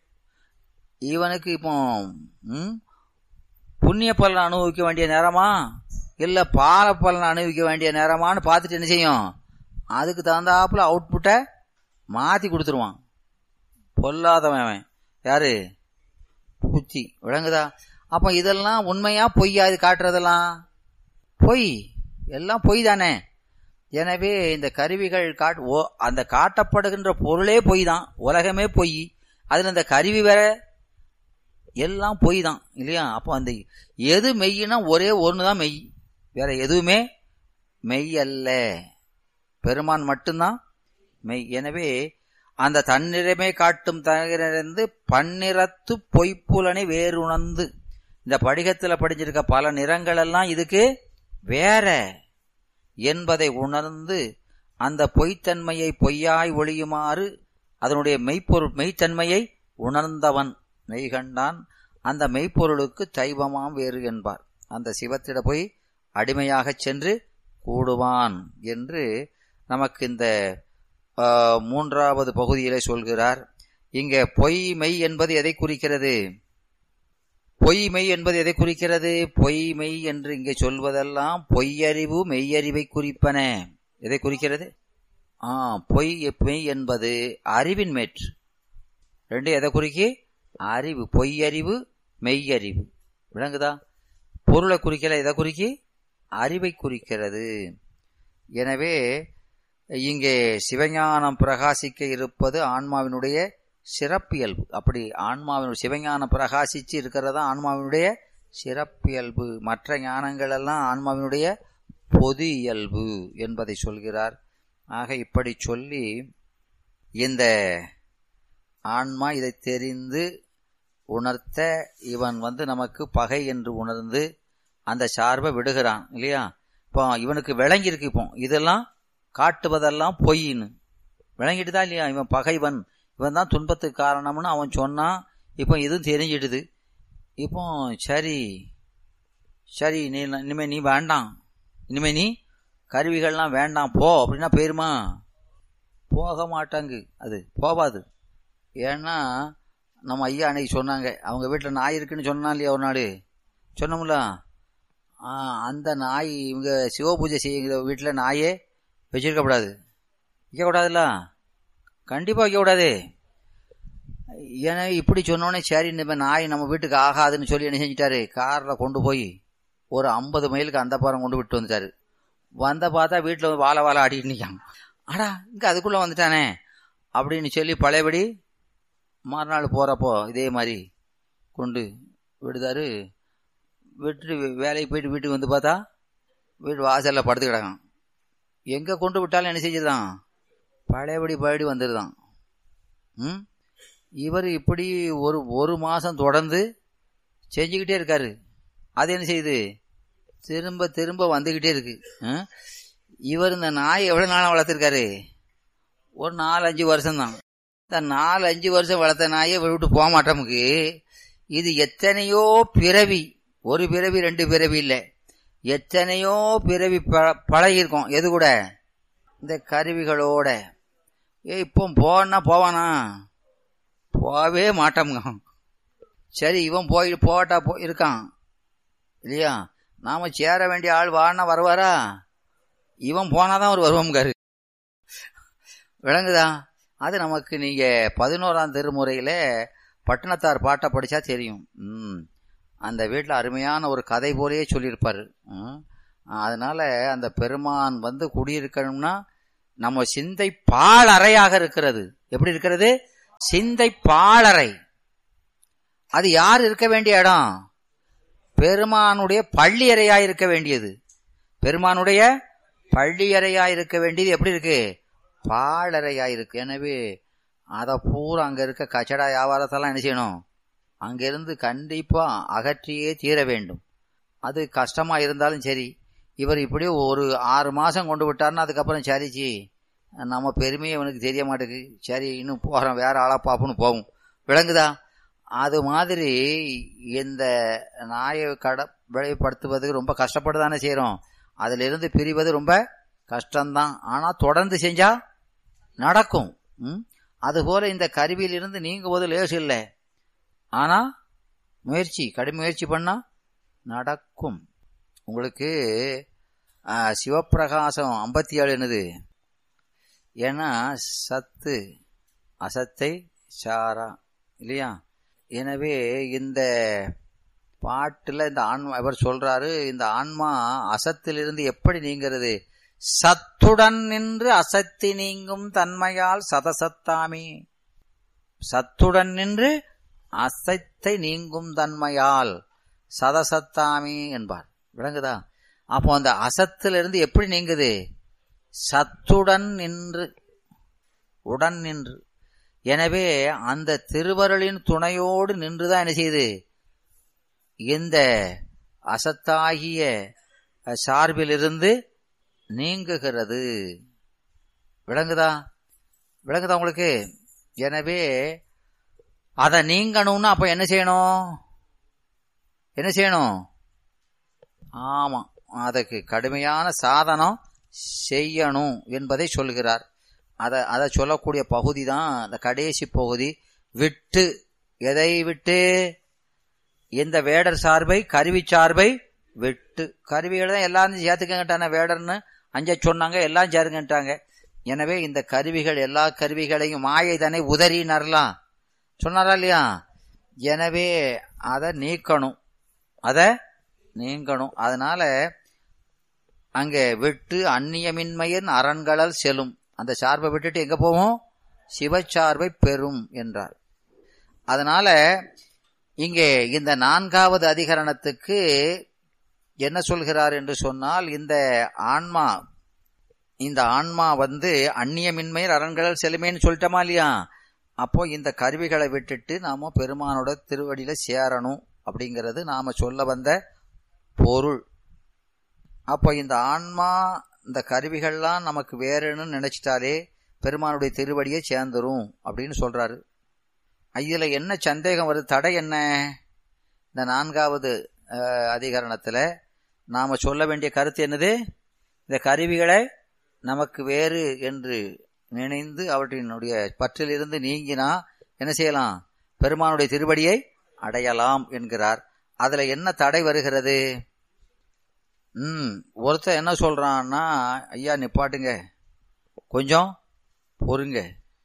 இவனுக்கு இப்போ ம் புண்ணிய பலன் அனுபவிக்க வேண்டிய நேரமா இல்ல பால பலன் அனுபவிக்க வேண்டிய நேரமான்னு பார்த்துட்டு என்ன செய்யும்? அதுக்கு தகுந்தாப்புல அவுட்புட்டை மாத்தி கொடுத்துருவான். பொல்லாதவன் யாரு? புத்தி. விளங்குதா? அப்ப இதெல்லாம் உண்மையா பொய்யா? இது காட்டுறதெல்லாம் பொய், எல்லாம் பொய் தானே. எனவே இந்த கருவிகள் காட்டு ஓ அந்த காட்டப்படுகின்ற பொருளே பொய் தான், உலகமே பொய். அதுல இந்த கருவி வேற, எல்லாம் பொய் தான் இல்லையா? அப்போ அந்த எது மெய்னா ஒரே ஒண்ணுதான் மெய், வேற எதுவுமே மெய் அல்ல. பெருமான் மட்டும்தான் மெய். எனவே அந்த தன்னிறமே காட்டும் தனிறந்து பன்னிறத்து பொய்ப்புலனை வேறுணர்ந்து, இந்த படிகத்துல படிஞ்சிருக்க பல நிறங்கள் எல்லாம் இதுக்கு வேற என்பதை உணர்ந்து அந்த பொய்த்தன்மையை பொய்யாய் ஒழியுமாறு அதனுடைய மெய்ப்பொருள் மெய்த்தன்மையை உணர்ந்தவன் மெய்கண்டான். அந்த மெய்ப்பொருளுக்கு தெய்வமாம் வேறு என்பார். அந்த சிவத்திட போய் அடிமையாகச் சென்று கூடுவான் என்று நமக்கு இந்த மூன்றாவது பகுதியிலே சொல்கிறார். இங்க பொய் மெய் என்பது எதை குறிக்கிறது? பொய் மெய் என்பது எதை குறிக்கிறது? பொய் மெய் என்று இங்கே சொல்வதெல்லாம் பொய்யறிவு மெய்யறிவை குறிப்பன. எதை குறிக்கிறது? ஆ பொய் மெய் என்பது அறிவின் மேற்று. ரெண்டு எதை குறிக்கி? அறிவு. பொய்யறிவு மெய்யறிவு. விளங்குதா? பொருளை குறிக்கல, எதை குறிக்கி? அறிவை குறிக்கிறது. எனவே இங்கே சிவஞானம் பிரகாசிக்க இருப்பது ஆன்மாவினுடைய சிறப்பியல்பு. அப்படி ஆன்மாவினுடைய சிவஞானம் பிரகாசிச்சு இருக்கிறதா ஆன்மாவினுடைய சிறப்பியல்பு. மற்ற ஞானங்கள் எல்லாம் ஆன்மாவினுடைய பொது இயல்பு என்பதை சொல்கிறார். ஆக இப்படி சொல்லி இந்த ஆன்மா இதை தெரிந்து உணர்த்த இவன் வந்து நமக்கு பகை என்று உணர்ந்து அந்த சார்பை விடுகிறான் இல்லையா? இப்போ இவனுக்கு விளங்கி இருக்கு, இப்போ இதெல்லாம் காட்டுவதெல்லாம் பொய்ன்னு விளங்கிட்டு தான் இல்லையா? இவன் பகைவன், இவன் தான் துன்பத்துக்கு காரணம்னு அவன் சொன்னான். இப்போ இதுவும் தெரிஞ்சிடுது. இப்போ சரி சரி நீ இனிமே நீ வேண்டாம், இனிமே நீ கருவிகள்லாம் வேண்டாம் போ அப்படின்னா போயிருமா? போக மாட்டாங்க, அது போவாது. ஏன்னா நம்ம ஐயா அன்னைக்கு சொன்னாங்க, அவங்க வீட்டில் நாய் இருக்குன்னு சொன்னா இல்லையா ஒரு நாள் சொன்னோம்ல, அந்த நாய் இவங்க சிவ பூஜை செய்யுங்கிற வீட்டில் நாயே வச்சிருக்கக்கூடாது. வைக்கக்கூடாதுல்ல, கண்டிப்பாக வைக்கக்கூடாது. ஏன்னா இப்படி சொன்னோன்னே சரி இந்த நாய் நம்ம வீட்டுக்கு ஆகாதுன்னு சொல்லி என்ன செஞ்சிட்டாரு, காரில் கொண்டு போய் ஒரு ஐம்பது மைலுக்கு அந்த பாரம் கொண்டு விட்டு வந்துட்டாரு. வந்த பார்த்தா வீட்டில் வாழை வாழை ஆடிட்டு நிற்காங்க. ஆடா இங்கே அதுக்குள்ளே வந்துட்டானே அப்படின்னு சொல்லி பழையபடி மறுநாள் போகிறப்போ இதே மாதிரி கொண்டு விடுதாரு. விட்டு வேலைக்கு போயிட்டு வீட்டுக்கு வந்து பார்த்தா வீட்டு வாசலில் படுத்து கிடக்கான். எங்கே கொண்டு விட்டாலும் என்ன செஞ்சுதான் பழையபடி பழையபடி வந்துடுதான். ம் இவர் இப்படி ஒரு ஒரு மாதம் தொடர்ந்து செஞ்சுக்கிட்டே இருக்காரு. அது என்ன செய்யுது, திரும்ப திரும்ப வந்துக்கிட்டே இருக்கு. இவர் இந்த நாய் எவ்வளோ நாளாக வளர்த்துருக்காரு, ஒரு நாலு அஞ்சு வருஷம்தான். இந்த நாலு அஞ்சு வருஷம் வளர்த்த நாயை விட்டு போக மாட்டோமுக்கு. இது எத்தனையோ பிறவி, ஒரு பிறவி ரெண்டு பிறவி இல்லை, எத்தனையோ பிறவி ப பழகிருக்கோம். எது கூட? இந்த கருவிகளோட. ஏ இப்போ போனா போவானா? போவே மாட்டோம்ங்க. சரி இவன் போய் போட்டா போ இருக்கான் இல்லையா? நாம சேர வேண்டிய ஆள் வானா வருவாரா? இவன் போனாதான் அவர் வருவோம்காரு. விளங்குதா? அது நமக்கு நீங்க பதினோராம் திருமுறையில பட்டினத்தார் பாட்டை படிச்சா தெரியும். ம் அந்த வீட்டில் அருமையான ஒரு கதை போலேயே சொல்லியிருப்பாரு. அதனால அந்த பெருமான் வந்து குடியிருக்கணும்னா நம்ம சிந்தை பாழறையாக இருக்கிறது. எப்படி இருக்கிறது? சிந்தை பாழறை. அது யார் இருக்க வேண்டிய இடம்? பெருமானுடைய பள்ளி அறையா இருக்க வேண்டியது. பெருமானுடைய பள்ளி அறையா இருக்க வேண்டியது எப்படி இருக்கு? பாழறையா இருக்கு. எனவே அதை பூரா அங்க இருக்க கச்சடா வியாபாரத்தெல்லாம் என்ன செய்யணும்? அங்கிருந்து கண்டிப்பா அகற்றியே தீர வேண்டும். அது கஷ்டமா இருந்தாலும் சரி. இவர் இப்படி ஒரு ஆறு மாசம் கொண்டு விட்டார்னா அதுக்கப்புறம் சரிச்சு நம்ம பெருமையை இவனுக்கு தெரிய மாட்டேங்குது, சரி இன்னும் போறோம் வேற ஆளா பாப்புன்னு போகும். விளங்குதா? அது மாதிரி இந்த நாயை கடை விளைவுபடுத்துவதுக்கு ரொம்ப கஷ்டப்பட்டுதானே செய்யறோம். அதுல இருந்து பிரிவது ரொம்ப கஷ்டம்தான். ஆனா தொடர்ந்து செஞ்சா நடக்கும். ம் அதுபோல இந்த கருவியிலிருந்து நீங்குவது லேசு இல்லை. ஆனா முயற்சி, கடும் முயற்சி பண்ணா நடக்கும். உங்களுக்கு சிவப்பிரகாசம் ஐம்பத்தி ஏழு என்னது? ஏன்னா சத்து அசத்தை சாரா இல்லையா? எனவே இந்த பாட்டுல இந்த ஆன்மா இவர் சொல்றாரு, இந்த ஆன்மா அசத்திலிருந்து எப்படி நீங்கிறது? சத்துடன் நின்று அசத்தி நீங்கும் தன்மையால் சதசத்தாமி. சத்துடன் நின்று அசத்தை நீங்கும் தன்மையால் சதசத்தாமி என்பார். விளங்குதா? அப்போ அந்த அசத்திலிருந்து எப்படி நீங்குது? சத்துடன் நின்று, உடன் நின்று. எனவே அந்த திருவருளின் துணையோடு நின்றுதான் என்ன செய்யுது? இந்த அசத்தாகிய சார்பிலிருந்து நீங்குகிறது. விளங்குதா? விளங்குதா உங்களுக்கு? எனவே அதை நீங்கணும்னா அப்ப என்ன செய்யணும்? என்ன செய்யணும்? ஆமா, அதுக்கு கடுமையான சாதனம் செய்யணும் என்பதை சொல்கிறார். அதை அதை சொல்லக்கூடிய பகுதி தான் அந்த கடைசி பகுதி. விட்டு, எதை விட்டு? இந்த வேடர் சார்பை, கருவி சார்பை விட்டு. கருவிகளை தான் எல்லாரும் சேர்த்துக்கட்டான வேடர்னு அஞ்ச சொன்னாங்க, எல்லாம் சேருங்கட்டாங்க. எனவே இந்த கருவிகள், எல்லா கருவிகளையும் மாயை தானே உதறினர்லாம் சொன்னாரா இல்லையா? எனவே அதை நீக்கணும், அதை நீங்கணும். அதனால அங்கே விட்டு அந்நியமின்மையின் அரண்களல் செல்லும். அந்த சார்பை விட்டுட்டு எங்க போவோம்? சிவச்சார்பை பெறும் என்றார். அதனால இங்கே இந்த நான்காவது அதிகரணத்துக்கு என்ன சொல்கிறார் என்று சொன்னால், இந்த ஆன்மா இந்த ஆன்மா வந்து அந்நியமின்மையில் அரண்களல் செல்லுமேன்னு சொல்லிட்டோமா இல்லையா? அப்போ இந்த கருவிகளை விட்டுட்டு நாம பெருமானோட திருவடியில சேரணும் அப்படிங்கிறது நாம சொல்ல வந்த பொருள். அப்போ இந்த ஆன்மா இந்த கருவிகள்லாம் நமக்கு வேறுன்னு நினைச்சிட்டாலே பெருமானுடைய திருவடியை சேர்ந்துரும் அப்படின்னு சொல்றாரு. இதுல என்ன சந்தேகம் வருது? தடை என்ன? இந்த நான்காவது அதிகரணத்துல நாம சொல்ல வேண்டிய கருத்து என்னது? இந்த கருவிகளை நமக்கு வேறு என்று நினைந்து அவற்றினுடைய பற்றிலிருந்து நீங்கினா என்ன செய்யலாம்? பெருமானுடைய திருவடியை அடையலாம் என்கிறார். அதுல என்ன தடை வருகிறது? ம் ஒருத்தர் என்ன சொல்றான்னா, ஐயா நிப்பாட்டுங்க, கொஞ்சம் பொறுங்க,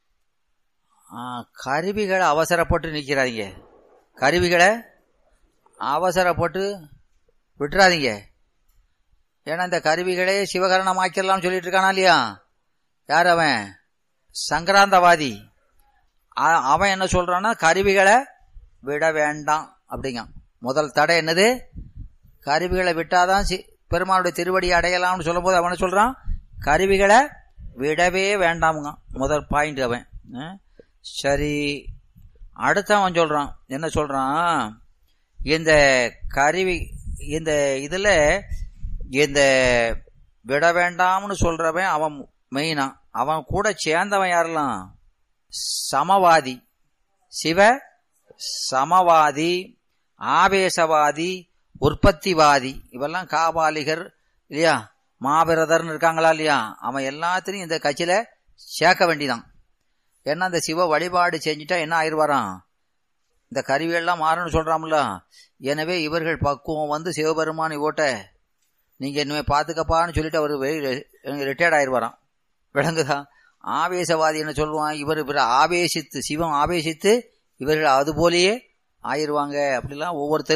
கருவிகளை அவசரப்பட்டு நிற்கிறாதீங்க, கருவிகளை அவசரப்பட்டு விட்டுறாதீங்க. ஏன்னா இந்த கருவிகளே சிவகரணமாக்கிடலாம் சொல்லிட்டு இருக்கானா இல்லையா? யார் அவன்? சங்கராந்தவாதி. அவன் என்ன சொல்றான்னா கருவிகளை விட வேண்டாம் அப்படிங்க. முதல் தடை என்னது? கருவிகளை விட்டாதான் பெருமானுடைய திருவடியை அடையலாம்னு சொல்லும் போது அவன் சொல்றான் கருவிகளை விடவே வேண்டாமுங்க. முதல் பாயிண்ட் அவன். சரி, அடுத்தவன் சொல்றான் என்ன சொல்றான்? இந்த கருவி இந்த இதுல இந்த விட வேண்டாம்னு சொல்றவன் அவன் மெயினா. அவன் கூட சேர்ந்தவன் யாரெல்லாம்? சமவாதி, சிவ சமவாதி, ஆவேசவாதி, உற்பத்திவாதி, இவெல்லாம் காபாலிகர் இல்லையா, மாபிரதர்னு இருக்காங்களா இல்லையா? அவன் எல்லாத்திலையும் இந்த கட்சியில சேர்க்க வேண்டிதான். ஏன்னா இந்த சிவ வழிபாடு செஞ்சுட்டா என்ன ஆயிடுவாராம்? இந்த கருவியெல்லாம் மாறணும்னு சொல்றாம்ல. எனவே இவர்கள் பக்குவம் வந்து சிவபெருமானை ஓட்ட நீங்க இனிமே பாத்துக்கப்பான்னு சொல்லிட்டு அவர் ரிட்டையர்ட் ஆயிடுவாராம். விளங்குதா? ஆவேசவாதி என்ன சொல்லுவான்? இவர் இவர் ஆவேசித்து, சிவம் ஆவேசித்து இவர்கள் அது போலயே ஆயிடுவாங்க. அப்படிலாம் ஒவ்வொருத்தர்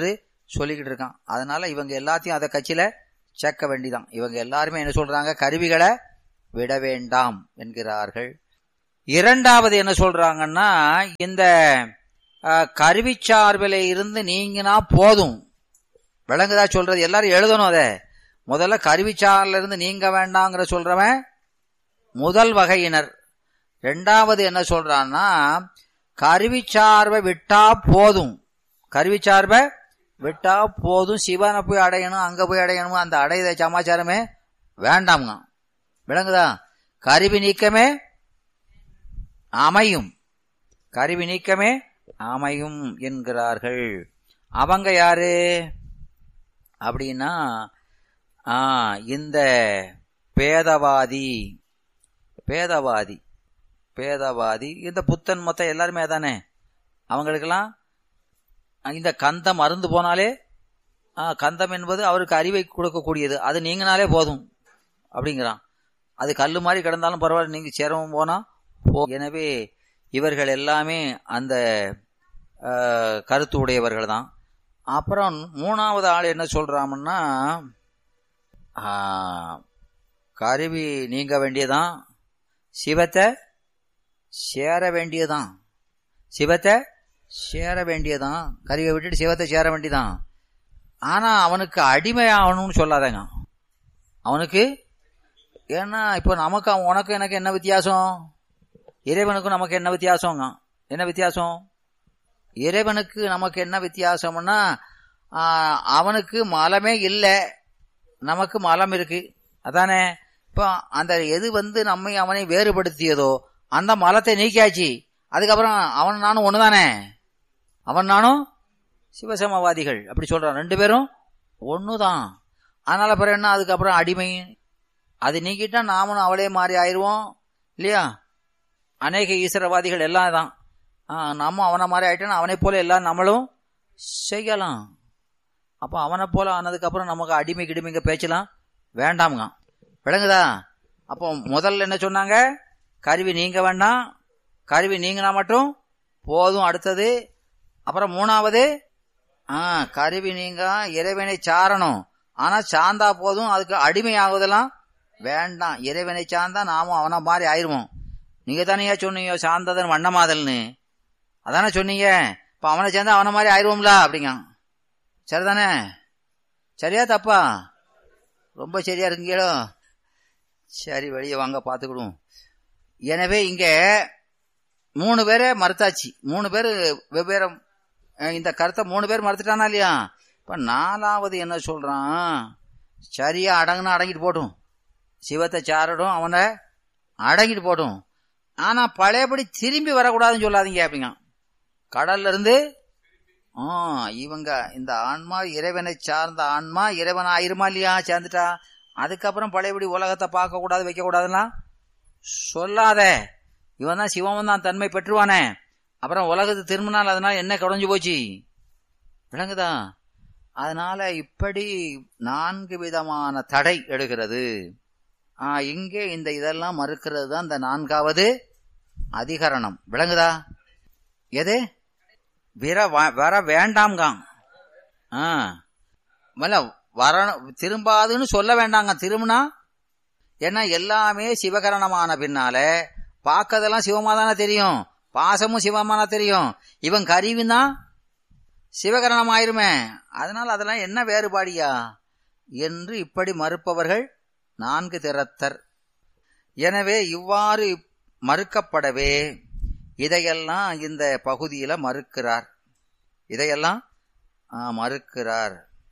சொல்லிக்கிட்டு இருக்கான். அதனால இவங்க எல்லாத்தையும் அதை கட்சியில சேர்க்க வேண்டிதான். இவங்க எல்லாருமே என்ன சொல்றாங்க, கருவிகளை விட வேண்டாம் என்கிறார்கள். இரண்டாவது என்ன சொல்றாங்கன்னா, இந்த கருவி சார்பில இருந்து நீங்கினா போதும். விளங்குதா சொல்றது? எல்லாரும் எழுதணும். அத முதல்ல கருவி சார்பில இருந்து நீங்க வேண்டாங்கிற சொல்றவன் முதல் வகையினர். ரெண்டாவது என்ன சொல்றான்னா, கருவி சார்பை விட்டா போதும், கருவி சார்பை விட்டா போதும், சிவனை போய் அடையணும், அங்க போய் அடையணும், அந்த அடையத சமாச்சாரமே வேண்டாம்ங்க. விளங்குதா? கருவி நீக்கமே அமையும், கருவி நீக்கமே அமையும் என்கிறார்கள். அவங்க யாரு அப்படின்னா, இந்த பேதவாதி பேதவாதி பேதவாதி இந்த புத்தன் மொத்தம் எல்லாருமே தானே. அவங்களுக்கெல்லாம் இந்த கந்தம் அருந்து போனாலே, கந்தம் என்பது அவருக்கு அறிவை கொடுக்கக்கூடியது, அது நீங்கினாலே போதும் அப்படிங்கிறான். அது கல்லு மாதிரி கிடந்தாலும் பரவாயில்ல, நீங்க சேரவும் போனா போ. எனவே இவர்கள் எல்லாமே அந்த கருத்து உடையவர்கள் தான். அப்புறம் மூணாவது ஆள் என்ன சொல்றாங்கன்னா, கருவி நீங்க வேண்டியதான், சிவத்தை சேர வேண்டியதான், சிவத்தை சேர வேண்டியதான், கருவியை விட்டுட்டு சிவத்தை சேர வேண்டியதான். ஆனா அவனுக்கு அடிமை ஆகணும்னு சொல்லாதங்க. அவனுக்கு ஏன்னா இப்போ நமக்கு உனக்கு எனக்கு என்ன வித்தியாசம், இறைவனுக்கும் நமக்கு என்ன வித்தியாசங்க? என்ன வித்தியாசம்? இறைவனுக்கு நமக்கு என்ன வித்தியாசம்னா, அவனுக்கு மலமே இல்லை, நமக்கு மலம் இருக்கு, அதானே. இப்போ அந்த எது வந்து நம்மை அவனை வேறுபடுத்தியதோ அந்த மலத்தை நீக்கியாச்சு. அதுக்கப்புறம் அவன் நானும் ஒண்ணுதானே, அவன் நானும் சிவசமவாதிகள் அப்படி சொல்றான். ரெண்டு பேரும் ஒண்ணுதான். அதனால பிறகு என்ன, அதுக்கப்புறம் அடிமை அது நீக்கிட்டா நாமளும் அவளே மாறி ஆயிடுவோம் இல்லையா? அநேக ஈஸ்வரவாதிகள் எல்லாம் தான். நம்ம அவனை மாதிரி ஆயிட்டோன்னா அவனை போல எல்லாம் நம்மளும் செய்யலாம். அப்போ அவனை போல ஆனதுக்கப்புறம் நமக்கு அடிமை கிடிமைங்க பேச்சலாம் வேண்டாமுங்க. விளங்குதா? அப்போ முதல்ல என்ன சொன்னாங்க, கருவி நீங்க வேண்டாம், கருவி நீங்கினா மட்டும் போதும். அடுத்தது அப்புறம் மூணாவது, ஆ கருவி நீங்க இறைவனை சாரணும், ஆனா சார்ந்தா போதும், அதுக்கு அடிமை ஆகுதெல்லாம் வேண்டாம். இறைவனை சார்ந்தா நாமும் அவனை மாதிரி ஆயிருவோம். நீங்க தானே சொன்னீங்க சார்ந்ததன் வண்ணமாதல்னு, அதானே சொன்னீங்க. இப்ப அவனை சேர்ந்தா அவனை மாதிரி ஆயிருவோம்ல அப்படிங்க. சரிதானே? சரியா தப்பா? ரொம்ப சரியா இருக்கீங்களோ? சரி, வெளியே வாங்க பாத்துக்கிடுவோம். எனவே இங்க மூணு பேரை மறுத்தாச்சு. மூணு பேர் வெவ்வேறு இந்த கருத்தை மூணு பேர் மறுத்துட்டானா இல்லையா? இப்ப நாலாவது என்ன சொல்றான், சரியா அடங்குனா அடங்கிட்டு போட்டும், சிவத்தை சாரடும், அவனை அடங்கிட்டு போட்டும், ஆனா பழையபடி திரும்பி வரக்கூடாதுன்னு சொல்லாதீங்க அப்படிங்க. கடல்ல இருந்து இவங்க இந்த ஆன்மா இறைவனை சார்ந்த ஆன்மா இறைவன் ஆயிருமா இல்லையா? சேர்ந்துட்டா அதுக்கப்புறம் பழையபடி உலகத்தை பார்க்க கூடாது, வைக்க கூடாதுன்னா சொல்லாத. இவன் தான் சிவன் தான் தன்மை பெற்றுவானே, அப்புறம் உலகத்து திரும்பினால் அதனால என்ன குறைஞ்சு போச்சு? விளங்குதா? அதனால இப்படி நான்கு விதமான தடை எடுக்கிறது. ஆஹ் இங்கே இந்த இதெல்லாம் மறுக்கிறது தான் இந்த நான்காவது அதிகரணம். விளங்குதா? எது விர வர வேண்டாம்ங்க. ஆஹ் வர திரும்பாதுன்னு சொல்ல வேண்டாங்க. திரும்பினா ஏன்னா எல்லாமே சிவகரணமான பின்னால பார்க்கதெல்லாம் சிவமாதான தெரியும், பாசமும் சிவமான தெரியும். இவன் கருவினா சிவகரணம் ஆயிருமே, அதனால அதெல்லாம் என்ன வேறுபாடியா என்று இப்படி மறுப்பவர்கள் நான்கு திறத்தர். எனவே இவ்வாறு மறுக்கப்படவே இதையெல்லாம் இந்த பகுதியில மறுக்கிறார், இதையெல்லாம் மறுக்கிறார்.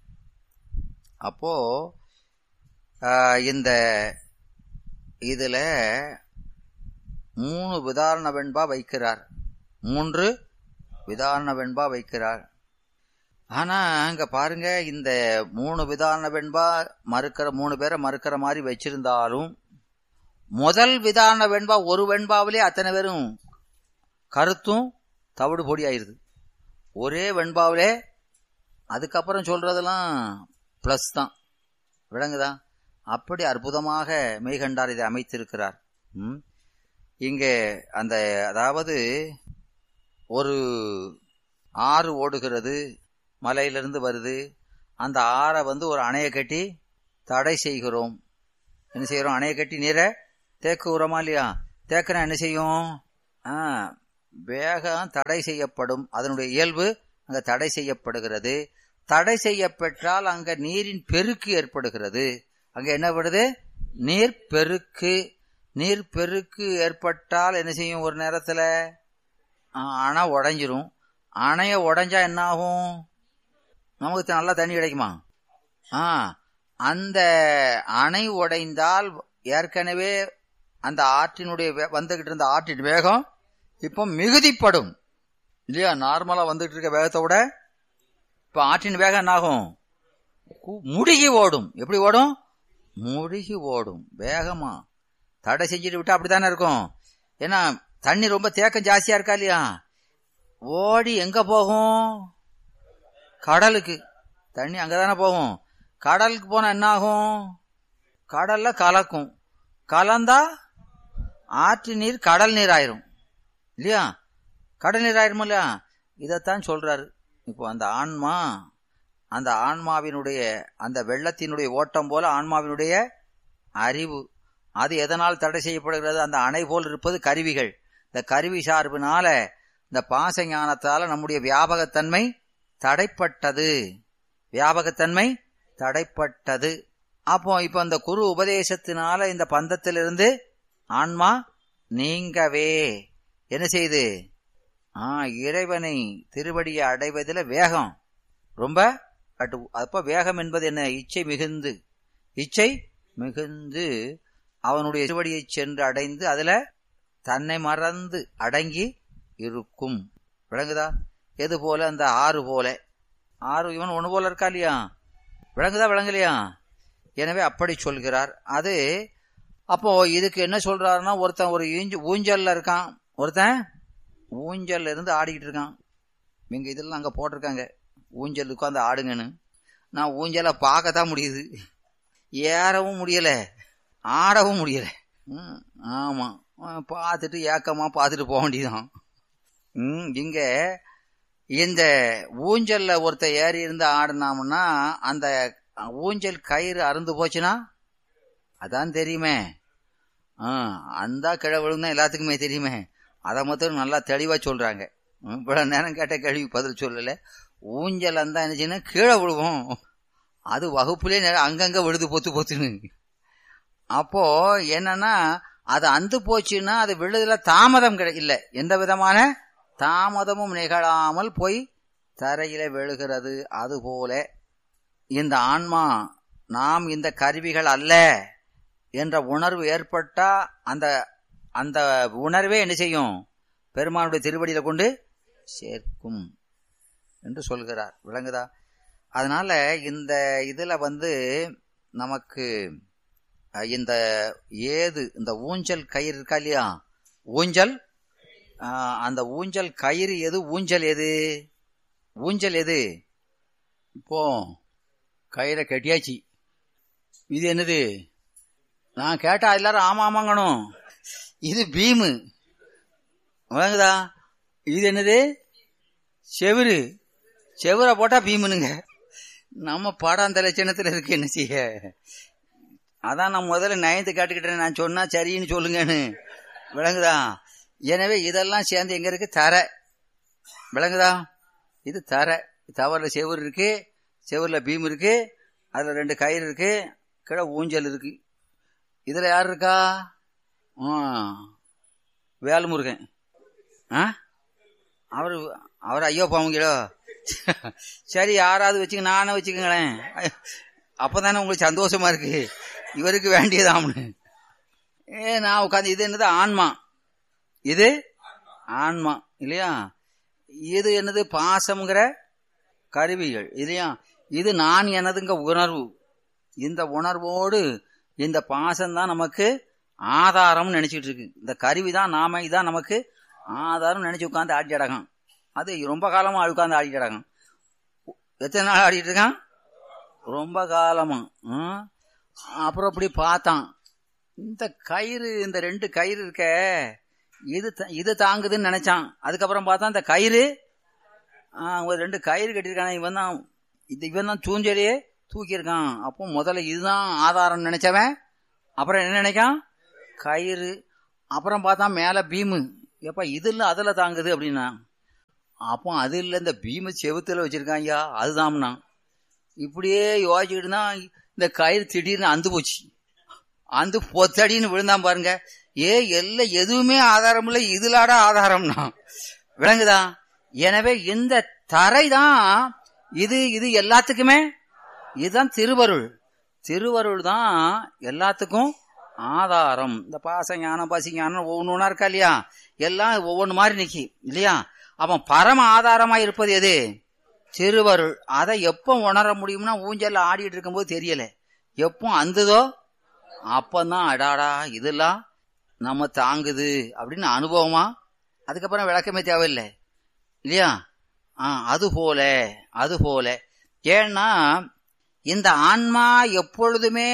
அப்போ இந்த இதுல மூணு விதாரண வெண்பா வைக்கிறார், மூன்று விதாரண வெண்பா வைக்கிறார். ஆனா இங்க பாருங்க, இந்த மூணு விதாரண வெண்பா மறுக்கிற மூணு பேரை மறுக்கிற மாதிரி வச்சிருந்தாலும் முதல் விதாரண வெண்பா ஒரு வெண்பாவிலே அத்தனை பேரும் கருத்தும் தவிடு பொடி ஆயிருது. ஒரே வெண்பாவிலே அதுக்கப்புறம் சொல்றதெல்லாம் பிளஸ் தான். விளங்குதா? அப்படி அற்புதமாக மெய்கண்டார் இதை அமைத்திருக்கிறார். ம் இங்கே அந்த அதாவது ஒரு ஆறு ஓடுகிறது, மலையிலிருந்து வருது. அந்த ஆறை வந்து ஒரு அணையை கட்டி தடை செய்கிறோம். என்ன செய்யறோம்? அணையை கட்டி நீரை தேக்க உரமா இல்லையா? தேக்கினா என்ன செய்யும்? ஆஹ் வேகம் தடை செய்யப்படும். அதனுடைய இயல்பு அங்க தடை செய்யப்படுகிறது. தடை செய்யப்பெற்றால் அங்க நீரின் பெருக்கு ஏற்படுகிறது. அங்க என்ன படுது? நீர் பெருக்கு. நீர் பெருக்கு ஏற்பட்டால் என்ன செய்யும்? ஒரு நேரத்துல அணை உடைஞ்சிரும். அணைய உடைஞ்சா என்ன ஆகும்? நமக்கு நல்லா தண்ணி கிடைக்குமா? ஆஹ் அந்த அணை உடைந்தால் ஏற்கனவே அந்த ஆற்றினுடைய வந்துகிட்டு இருந்த ஆற்றின் வேகம் இப்போ மிகுதிப்படும் இல்லையா? நார்மலா வந்துட்டு இருக்க வேகத்தை விட இப்ப ஆற்றின் வேகம் என்ன ஆகும்? முடுகி ஓடும். எப்படி ஓடும்? முடுகி ஓடும். வேகமா தடை செஞ்சுட்டு விட்டா அப்படித்தானே இருக்கும். ஏன்னா தண்ணி ரொம்ப தேக்கம் ஜாஸ்தியா இருக்கா இல்லையா? ஓடி எங்க போகும்? கடலுக்கு. தண்ணி அங்கதானே போகும். கடலுக்கு போனா என்ன ஆகும்? கடல்ல கலக்கும். கலந்தா ஆற்று நீர் கடல் நீர் ஆயிரும் இல்லையா? கடல் நீர் ஆயிரும் இல்லையா? இதத்தான் சொல்றாரு. இப்போ அந்த ஆன்மா, அந்த ஆன்மாவினுடைய அந்த வெள்ளத்தினுடைய ஓட்டம் போல ஆன்மாவினுடைய அறிவு, அது எதனால் தடை செய்யப்படுகிறது? அந்த அணை போல் இருப்பது கருவிகள். இந்த கருவி சார்பினால, இந்த பாச ஞானத்தால நம்முடைய வியாபகத்தன்மை தடைப்பட்டது. வியாபகத்தன்மை தடைப்பட்டது. அப்போ இப்ப அந்த குரு உபதேசத்தினால இந்த பந்தத்திலிருந்து ஆன்மா நீங்கவே என்ன செய்யுது? ஆஹ் இறைவனை திருவடியை அடைவதில் வேகம் ரொம்ப கட்டு. அப்ப வேகம் என்பது என்ன? இச்சை மிகுந்து, இச்சை மிகுந்து அவனுடைய திருவடியை சென்று அடைந்து அதுல தன்னை மறந்து அடங்கி இருக்கும். விளங்குதா? எது போல? அந்த ஆறு போல. ஆறு இவன் ஒண்ணு போல இருக்கா இல்லையா? விளங்குதா? விளங்கலையா? எனவே அப்படி சொல்கிறார். அது அப்போ இதுக்கு என்ன சொல்றாருன்னா, ஒருத்தன் ஒரு ஊஞ்சல்ல இருக்கான், ஒருத்தன் ஊஞ்சல்ல இருந்து ஆடிக்கிட்டு இருக்கான். இங்க இதெல்லாம் அங்க போட்டிருக்காங்க ஊஞ்சல் உட்காந்து ஆடுங்கன்னு. நான் ஊஞ்சலை பார்க்கத்தான் முடியுது, ஏறவும் முடியல, ஆடவும் முடியல. ம் ஆமா, பார்த்துட்டு ஏக்கமா பார்த்துட்டு போக வேண்டியதான். ம் இங்க இந்த ஊஞ்சல்ல ஒருத்த ஏறி இருந்து ஆடினாம்னா அந்த ஊஞ்சல் கயிறு அறுந்து போச்சுன்னா அதான் தெரியுமே. ஆஹ் அந்த கிழ விழுந்தா எல்லாத்துக்குமே தெரியுமே. அதை மட்டும் நல்லா தெளிவா சொல்றாங்க. இவ்வளவு நேரம் கேட்ட கேள்வி பதில் சொல்லல. ஊஞ்சல் அந்த என்னச்சுன்னா கீழே விழுவோம், அது வகுப்புலே அங்கங்க விழுது பொத்து பொத்துன்னு. அப்போ என்னன்னா அது அந்து போச்சுன்னா அது விழுதுல தாமதம் கிடை இல்ல, எந்த விதமான தாமதமும் நிகழாமல் போய் தரையில விழுகிறது. அதுபோல இந்த ஆன்மா நாம் இந்த கருவிகள் அல்ல என்ற உணர்வு ஏற்பட்டா அந்த அந்த உணர்வே என்ன செய்யும்? பெருமானுடைய திருவடியில கொண்டு சேர்க்கும் என்று சொல்கிறார். விளங்குதா? அதனால இந்த இதுல வந்து நமக்கு இந்த ஏது இந்த ஊஞ்சல் கயிறு இருக்கா இல்லையா? ஊஞ்சல், அந்த ஊஞ்சல் கயிறு எது? ஊஞ்சல் எது? ஊஞ்சல் எது? இப்போ கயிறை கட்டியாச்சு. இது என்னது? நான் கேட்டா எல்லாரும் ஆமா ஆமாங்கணும். இது பீமு. விளங்குதா? இது என்னது? செவுரு. செவுரை போட்டா பீமுனுங்க. நம்ம பாடம் அந்த லட்சணத்துல இருக்கு. என்ன செய்ய? அதான் நான் முதல்ல நயந்து கேட்டுக்கிட்டேன். நான் சொன்னா சரின்னு சொல்லுங்கன்னு. விளங்குதா? எனவே இதெல்லாம் சேர்ந்து எங்க இருக்கு? தரை. விளங்குதா? இது தரை. தவறுல செவுரு இருக்கு, செவுருல பீம் இருக்கு, அதுல ரெண்டு கயிறு இருக்கு, கீழே ஊஞ்சல் இருக்கு. இதுல யார் இருக்கா? வேல்முருகன். அவரு அவர் ஐயோ பாவங்களோ. சரி, யாராவது வச்சுக்க, நானே வச்சுக்கங்களேன். அப்பதானே உங்களுக்கு சந்தோஷமா இருக்கு. இவருக்கு வேண்டியதாம்னு ஏ நான் உட்காந்து. இது என்னது? ஆன்மா. இது ஆன்மா இல்லையா? இது என்னது? பாசம்ங்கிற கருவிகள் இல்லையா? இது நான் எனதுங்க உணர்வு. இந்த உணர்வோடு இந்த பாசம்தான் நமக்கு ஆதாரம் நினைச்சிட்டு இருக்கு. இந்த கருவிதான் நாம, இதான் நமக்கு ஆதாரம் நினைச்சு உட்காந்து ஆடி அடகம். அது ரொம்ப காலமா உட்காந்து ஆடிட்டு அடகம். எத்தனை நாள் ஆடிட்டு இருக்கான்? ரொம்ப காலமா. அப்புறம் அப்படி பார்த்தான், இந்த கயிறு, இந்த ரெண்டு கயிறு இருக்க, இது இது தாங்குதுன்னு நினைச்சான். அதுக்கப்புறம் பார்த்தா இந்த கயிறு ஒரு ரெண்டு கயிறு கட்டியிருக்கான, இவன் தான் இது இவன் தான் தூஞ்சலையே தூக்கியிருக்கான். அப்போ முதல்ல இதுதான் ஆதாரம் நினைச்சவன் அப்புறம் என்ன நினைக்கான், கயிறு. அப்புறம் பார்த்தா மேல பீமு, எப்ப இது இல்ல அதுல தாங்குது அப்படின்னா, அப்போ அது இல்ல இந்த பீமு செவுத்துல வச்சிருக்கான் ஐயா அதுதான்னா. இப்படியே யோசிச்சுக்கிட்டு தான் இந்த கயிறு திடீர்னு அந்து போச்சு. அந்து பொத்தடின்னு விழுந்தான் பாருங்க. ஏ எல்லாம் எதுவுமே ஆதாரம் இல்லை, இதுலாடா ஆதாரம்னா விளங்குதா? எனவே இந்த தரை தான் இது இது எல்லாத்துக்குமே இதுதான் திருவருள். திருவருள் தான் எல்லாத்துக்கும் ஆதாரம். இந்த பாச ஞானம் பசி ஞானம் ஒவ்வொன்னு இருக்கா இல்லையா, எல்லாம் ஒவ்வொன்று மாதிரி நிக்கி இல்லையா. அப்ப பரம ஆதாரமா இருப்பது எது? திருவருள். அதை எப்ப உணர முடியும்னா ஊஞ்சல்ல ஆடிட்டு இருக்கும் போது தெரியல, எப்போ அந்ததோ அப்பந்தான் அடாடா இதெல்லாம் நம்ம தாங்குது அப்படின்னு அனுபவமா. அதுக்கப்புறம் விளக்கமே தேவையில்லை இல்லையா. ஆஹ் அது போல அது போல ஏன்னா இந்த ஆன்மா எப்பொழுதுமே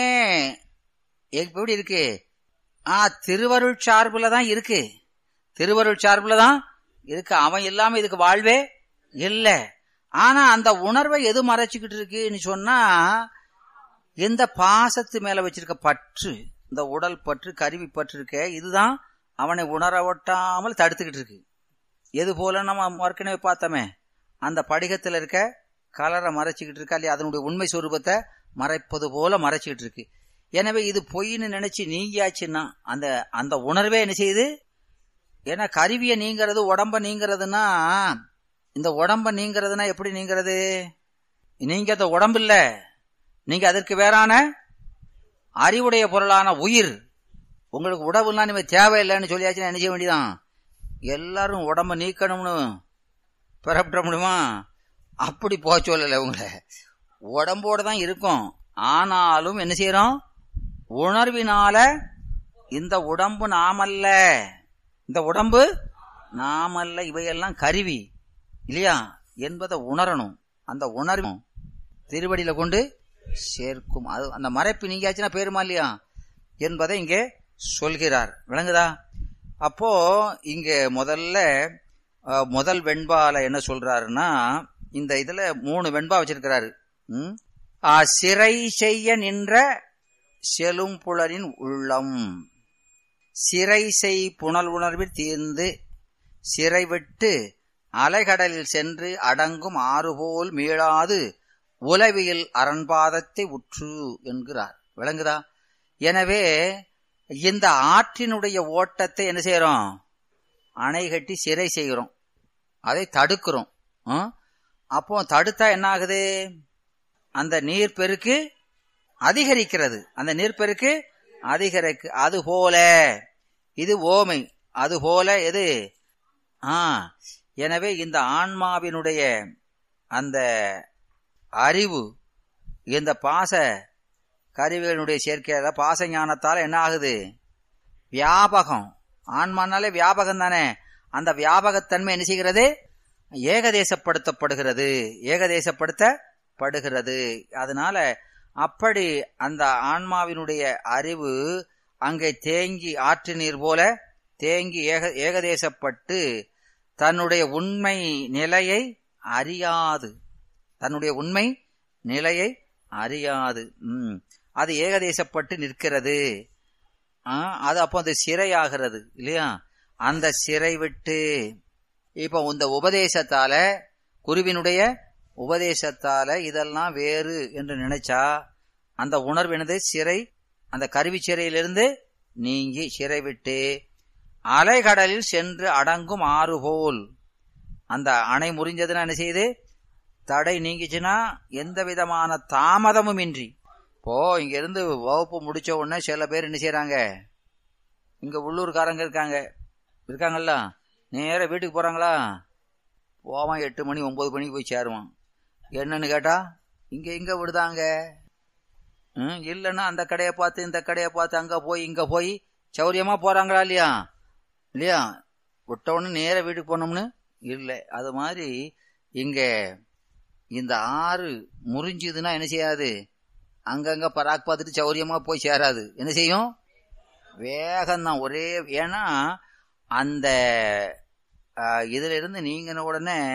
எப்படி இருக்கு, ஆஹ் திருவருள் சார்புல தான் இருக்கு. திருவருள் சார்புல தான் இருக்கு. அவன் இல்லாம இதுக்கு வாழ்வே இல்லை. ஆனா அந்த உணர்வை எது மறைச்சுக்கிட்டு இருக்குன்னு சொன்னா, எந்த பாசத்து மேல வச்சிருக்க பற்று, இந்த உடல் பற்று கருவி பற்று இருக்க, இதுதான் அவனை உணர ஒட்டாமல் தடுத்துக்கிட்டு இருக்கு. எது போல நம்ம ஏற்கனவே பார்த்தோமே, அந்த படிகத்துல இருக்க கலரை மறைச்சிக்கிட்டு இருக்கா இல்லையா, அதனுடைய உண்மை சொரூபத்தை மறைப்பது போல மறைச்சிக்கிட்டு இருக்கு. எனவே இது பொய்ன்னு நினைச்சு நீங்கியாச்சுன்னா அந்த அந்த உணர்வே என்ன செய்யுது. ஏன்னா கருவியை நீங்கிறது உடம்ப நீங்கிறதுனா, இந்த உடம்ப நீங்கிறதுனா எப்படி நீங்கிறது? நீங்க அந்த உடம்பு இல்ல, நீங்க அதற்கு வேறான அறிவுடைய பொருளான உயிர். உங்களுக்கு உடம்புலாம் நீங்க தேவையில்லைன்னு சொல்லியாச்சுன்னா என்ன செய்ய வேண்டியதான், எல்லாரும் உடம்ப நீக்கணும்னு பெறப்பட முடியுமா? அப்படி போக சொல்லல, உங்களை உடம்போட தான் இருக்கும். ஆனாலும் என்ன செய்யறோம், உணர்வினால இந்த உடம்பு நாமல்ல, இந்த உடம்பு நாமல்ல, இவையெல்லாம் கருவி இல்லையா என்பதை உணரணும். அந்த உணர்வும் திருவடியில கொண்டு சேர்க்கும். அது அந்த மறைப்பு நீங்காச்சுன்னா பேருமா இல்லையா என்பதை இங்கே சொல்கிறார். விளங்குதா? அப்போ இங்க முதல்ல முதல் வெண்பால என்ன சொல்றாருன்னா, இந்த இதுல மூணு வெண்பா வச்சிருக்கிறாரு. உம் சிறை செய்ய நின்ற செலும் புலனின் உள்ளம், சிறை செய் புனல் உணர்வில் தீர்ந்து சிறை விட்டு அலைகடலில் சென்று அடங்கும் ஆறுபோல் மீளாது உலவியல் அரண்பாதத்தை உற்று என்கிறார். விளங்குதா? எனவே இந்த ஆற்றினுடைய ஓட்டத்தை என்ன செய்யறோம், அணை கட்டி சிறை செய்கிறோம், அதை தடுக்கிறோம். அப்போ தடுத்தா என்ன ஆகுது, அந்த நீர்பெருக்கு அதிகரிக்கிறது, அந்த நீர்பெருக்கு அதிகரிக்கு. அது போல இது ஓமை, அது போல எது ஆ எனவே இந்த ஆன்மாவினுடைய அந்த அறிவு இந்த பாச கருவிகளுடைய சேர்க்கையால பாச ஞானத்தால என்ன ஆகுது, வியாபகம். ஆன்மானாலே வியாபகம் தானே, அந்த வியாபகத்தன்மை என்ன செய்கிறது, ஏகதேசப்படுத்தப்படுகிறது, ஏகதேசப்படுத்தப்படுகிறது. அதனால அப்படி அந்த ஆன்மாவினுடைய அறிவு அங்கே தேங்கி ஆற்று நீர் போல தேங்கி ஏக ஏகதேசப்பட்டு தன்னுடைய உண்மை நிலையை அறியாது, தன்னுடைய உண்மை நிலையை அறியாது. உம் அது ஏகதேசப்பட்டு நிற்கிறது. அது அப்போ அந்த சிறையாகிறது இல்லையா. அந்த சிறை விட்டு இப்ப இந்த உபதேசத்தால, குருவினுடைய உபதேசத்தால இதெல்லாம் வேறு என்று நினைச்சா அந்த உணர்வு என்னது, சிறை, அந்த கருவி சிறையிலிருந்து நீங்கி சிறை விட்டு அலைகடலில் சென்று அடங்கும் ஆறு போல், அந்த அணை முறிஞ்சதுன்னா என்ன செய்யுது, தடை நீங்கிச்சுன்னா எந்த விதமான தாமதமும் இன்றி. இப்போ இங்க இருந்து வகுப்பு முடிச்ச உடனே சில பேர் என்ன செய்யறாங்க, இங்க உள்ளூர்காரங்க இருக்காங்க இருக்காங்கல்ல, நேர வீட்டுக்கு போறாங்களா, போவான் எட்டு மணி ஒன்பது மணிக்கு போய் சேருவான். என்னன்னு கேட்டா இங்க இங்க விடுதாங்க, இல்லைன்னா அந்த கடையை பார்த்து இந்த கடையை பார்த்து அங்க போய் இங்க போய் சௌரியமா போறாங்களா இல்லையா இல்லையா விட்ட உடனே நேர வீட்டுக்கு போனோம்னு இல்லை. அது மாதிரி இங்க இந்த ஆறு முறிஞ்சுதுன்னா என்ன செய்யாது, அங்கங்க பராக் பார்த்துட்டு சௌரியமா போய் சேராது. என்ன செய்யும், வேகம்தான் ஒரே. ஏன்னா அந்த இதுல இருந்து நீங்கின உடனே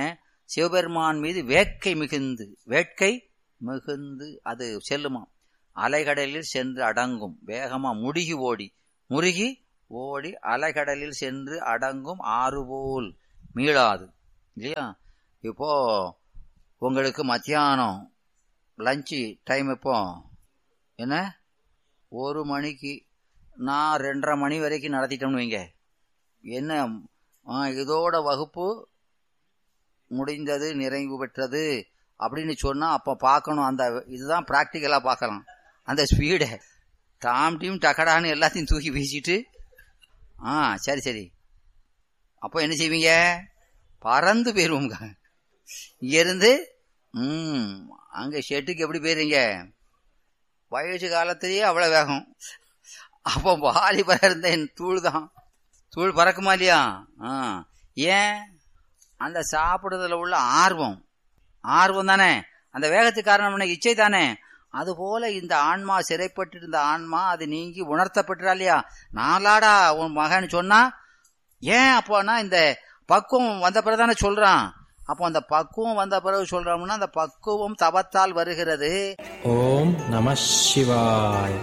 சிவபெருமான் மீது வேட்கை மிகுந்து வேட்கை மிகுந்து அது செல்லுமா, அலைகடலில் சென்று அடங்கும், வேகமா முடுகி ஓடி முருகி ஓடி அலைகடலில் சென்று அடங்கும் ஆறுபோல் மீளாது இல்லையா. இப்போ உங்களுக்கு மத்தியானம் லஞ்சு டைம் இப்போ என்ன ஒரு மணிக்கு நான் ரெண்டரை மணி வரைக்கும் நடத்திட்டோம்னு வைங்க, என்ன இதோட வகுப்பு முடிந்தது நிறைவு பெற்றது அப்படின்னு சொன்னா அப்ப பார்க்கணும். அந்த இதுதான் பிராக்டிக்கலா பார்க்கலாம். அந்த ஸ்பீடை டாம் டீம் டக்கடான்னு எல்லாத்தையும் தூக்கி வீசிட்டு ஆ சரி சரி அப்போ என்ன செய்வீங்க, பறந்து போயிருவோங்க இங்க இருந்து. ம் அங்க ஷெட்டுக்கு எப்படி போயிருங்க, வயசு காலத்திலேயே அவ்வளவு வேகம். அப்போ வாலிபர இருந்த தூள் தான், தூள் பறக்குமா இல்லையா? ஆ ஏன், அந்த சாப்பிடுறதுல உள்ள ஆர்வம் ஆர்வம் தானே அந்த வேகத்துக்கு காரணம், இச்சை தானே. அதுபோல இந்த ஆன்மா சிறைப்பட்டு இருந்த ஆன்மா அது நீங்கி உணர்த்தப்பட்டுறா இல்லையா. நாளாடா உன் மகன் சொன்னா ஏன், அப்போனா இந்த பக்குவம் வந்த பிறகு தானே சொல்றான். அப்போ அந்த பக்குவம் வந்த பிறகு சொல்றோம்னா அந்த பக்குவம் தவத்தால் வருகிறது. ஓம் நம சிவாய்.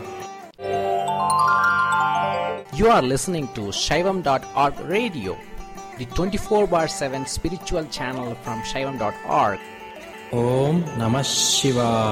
You are listening to Shaivam dot org radio, the twenty-four bar seven spiritual channel from Shaivam dot org. Om Namah Shivaya.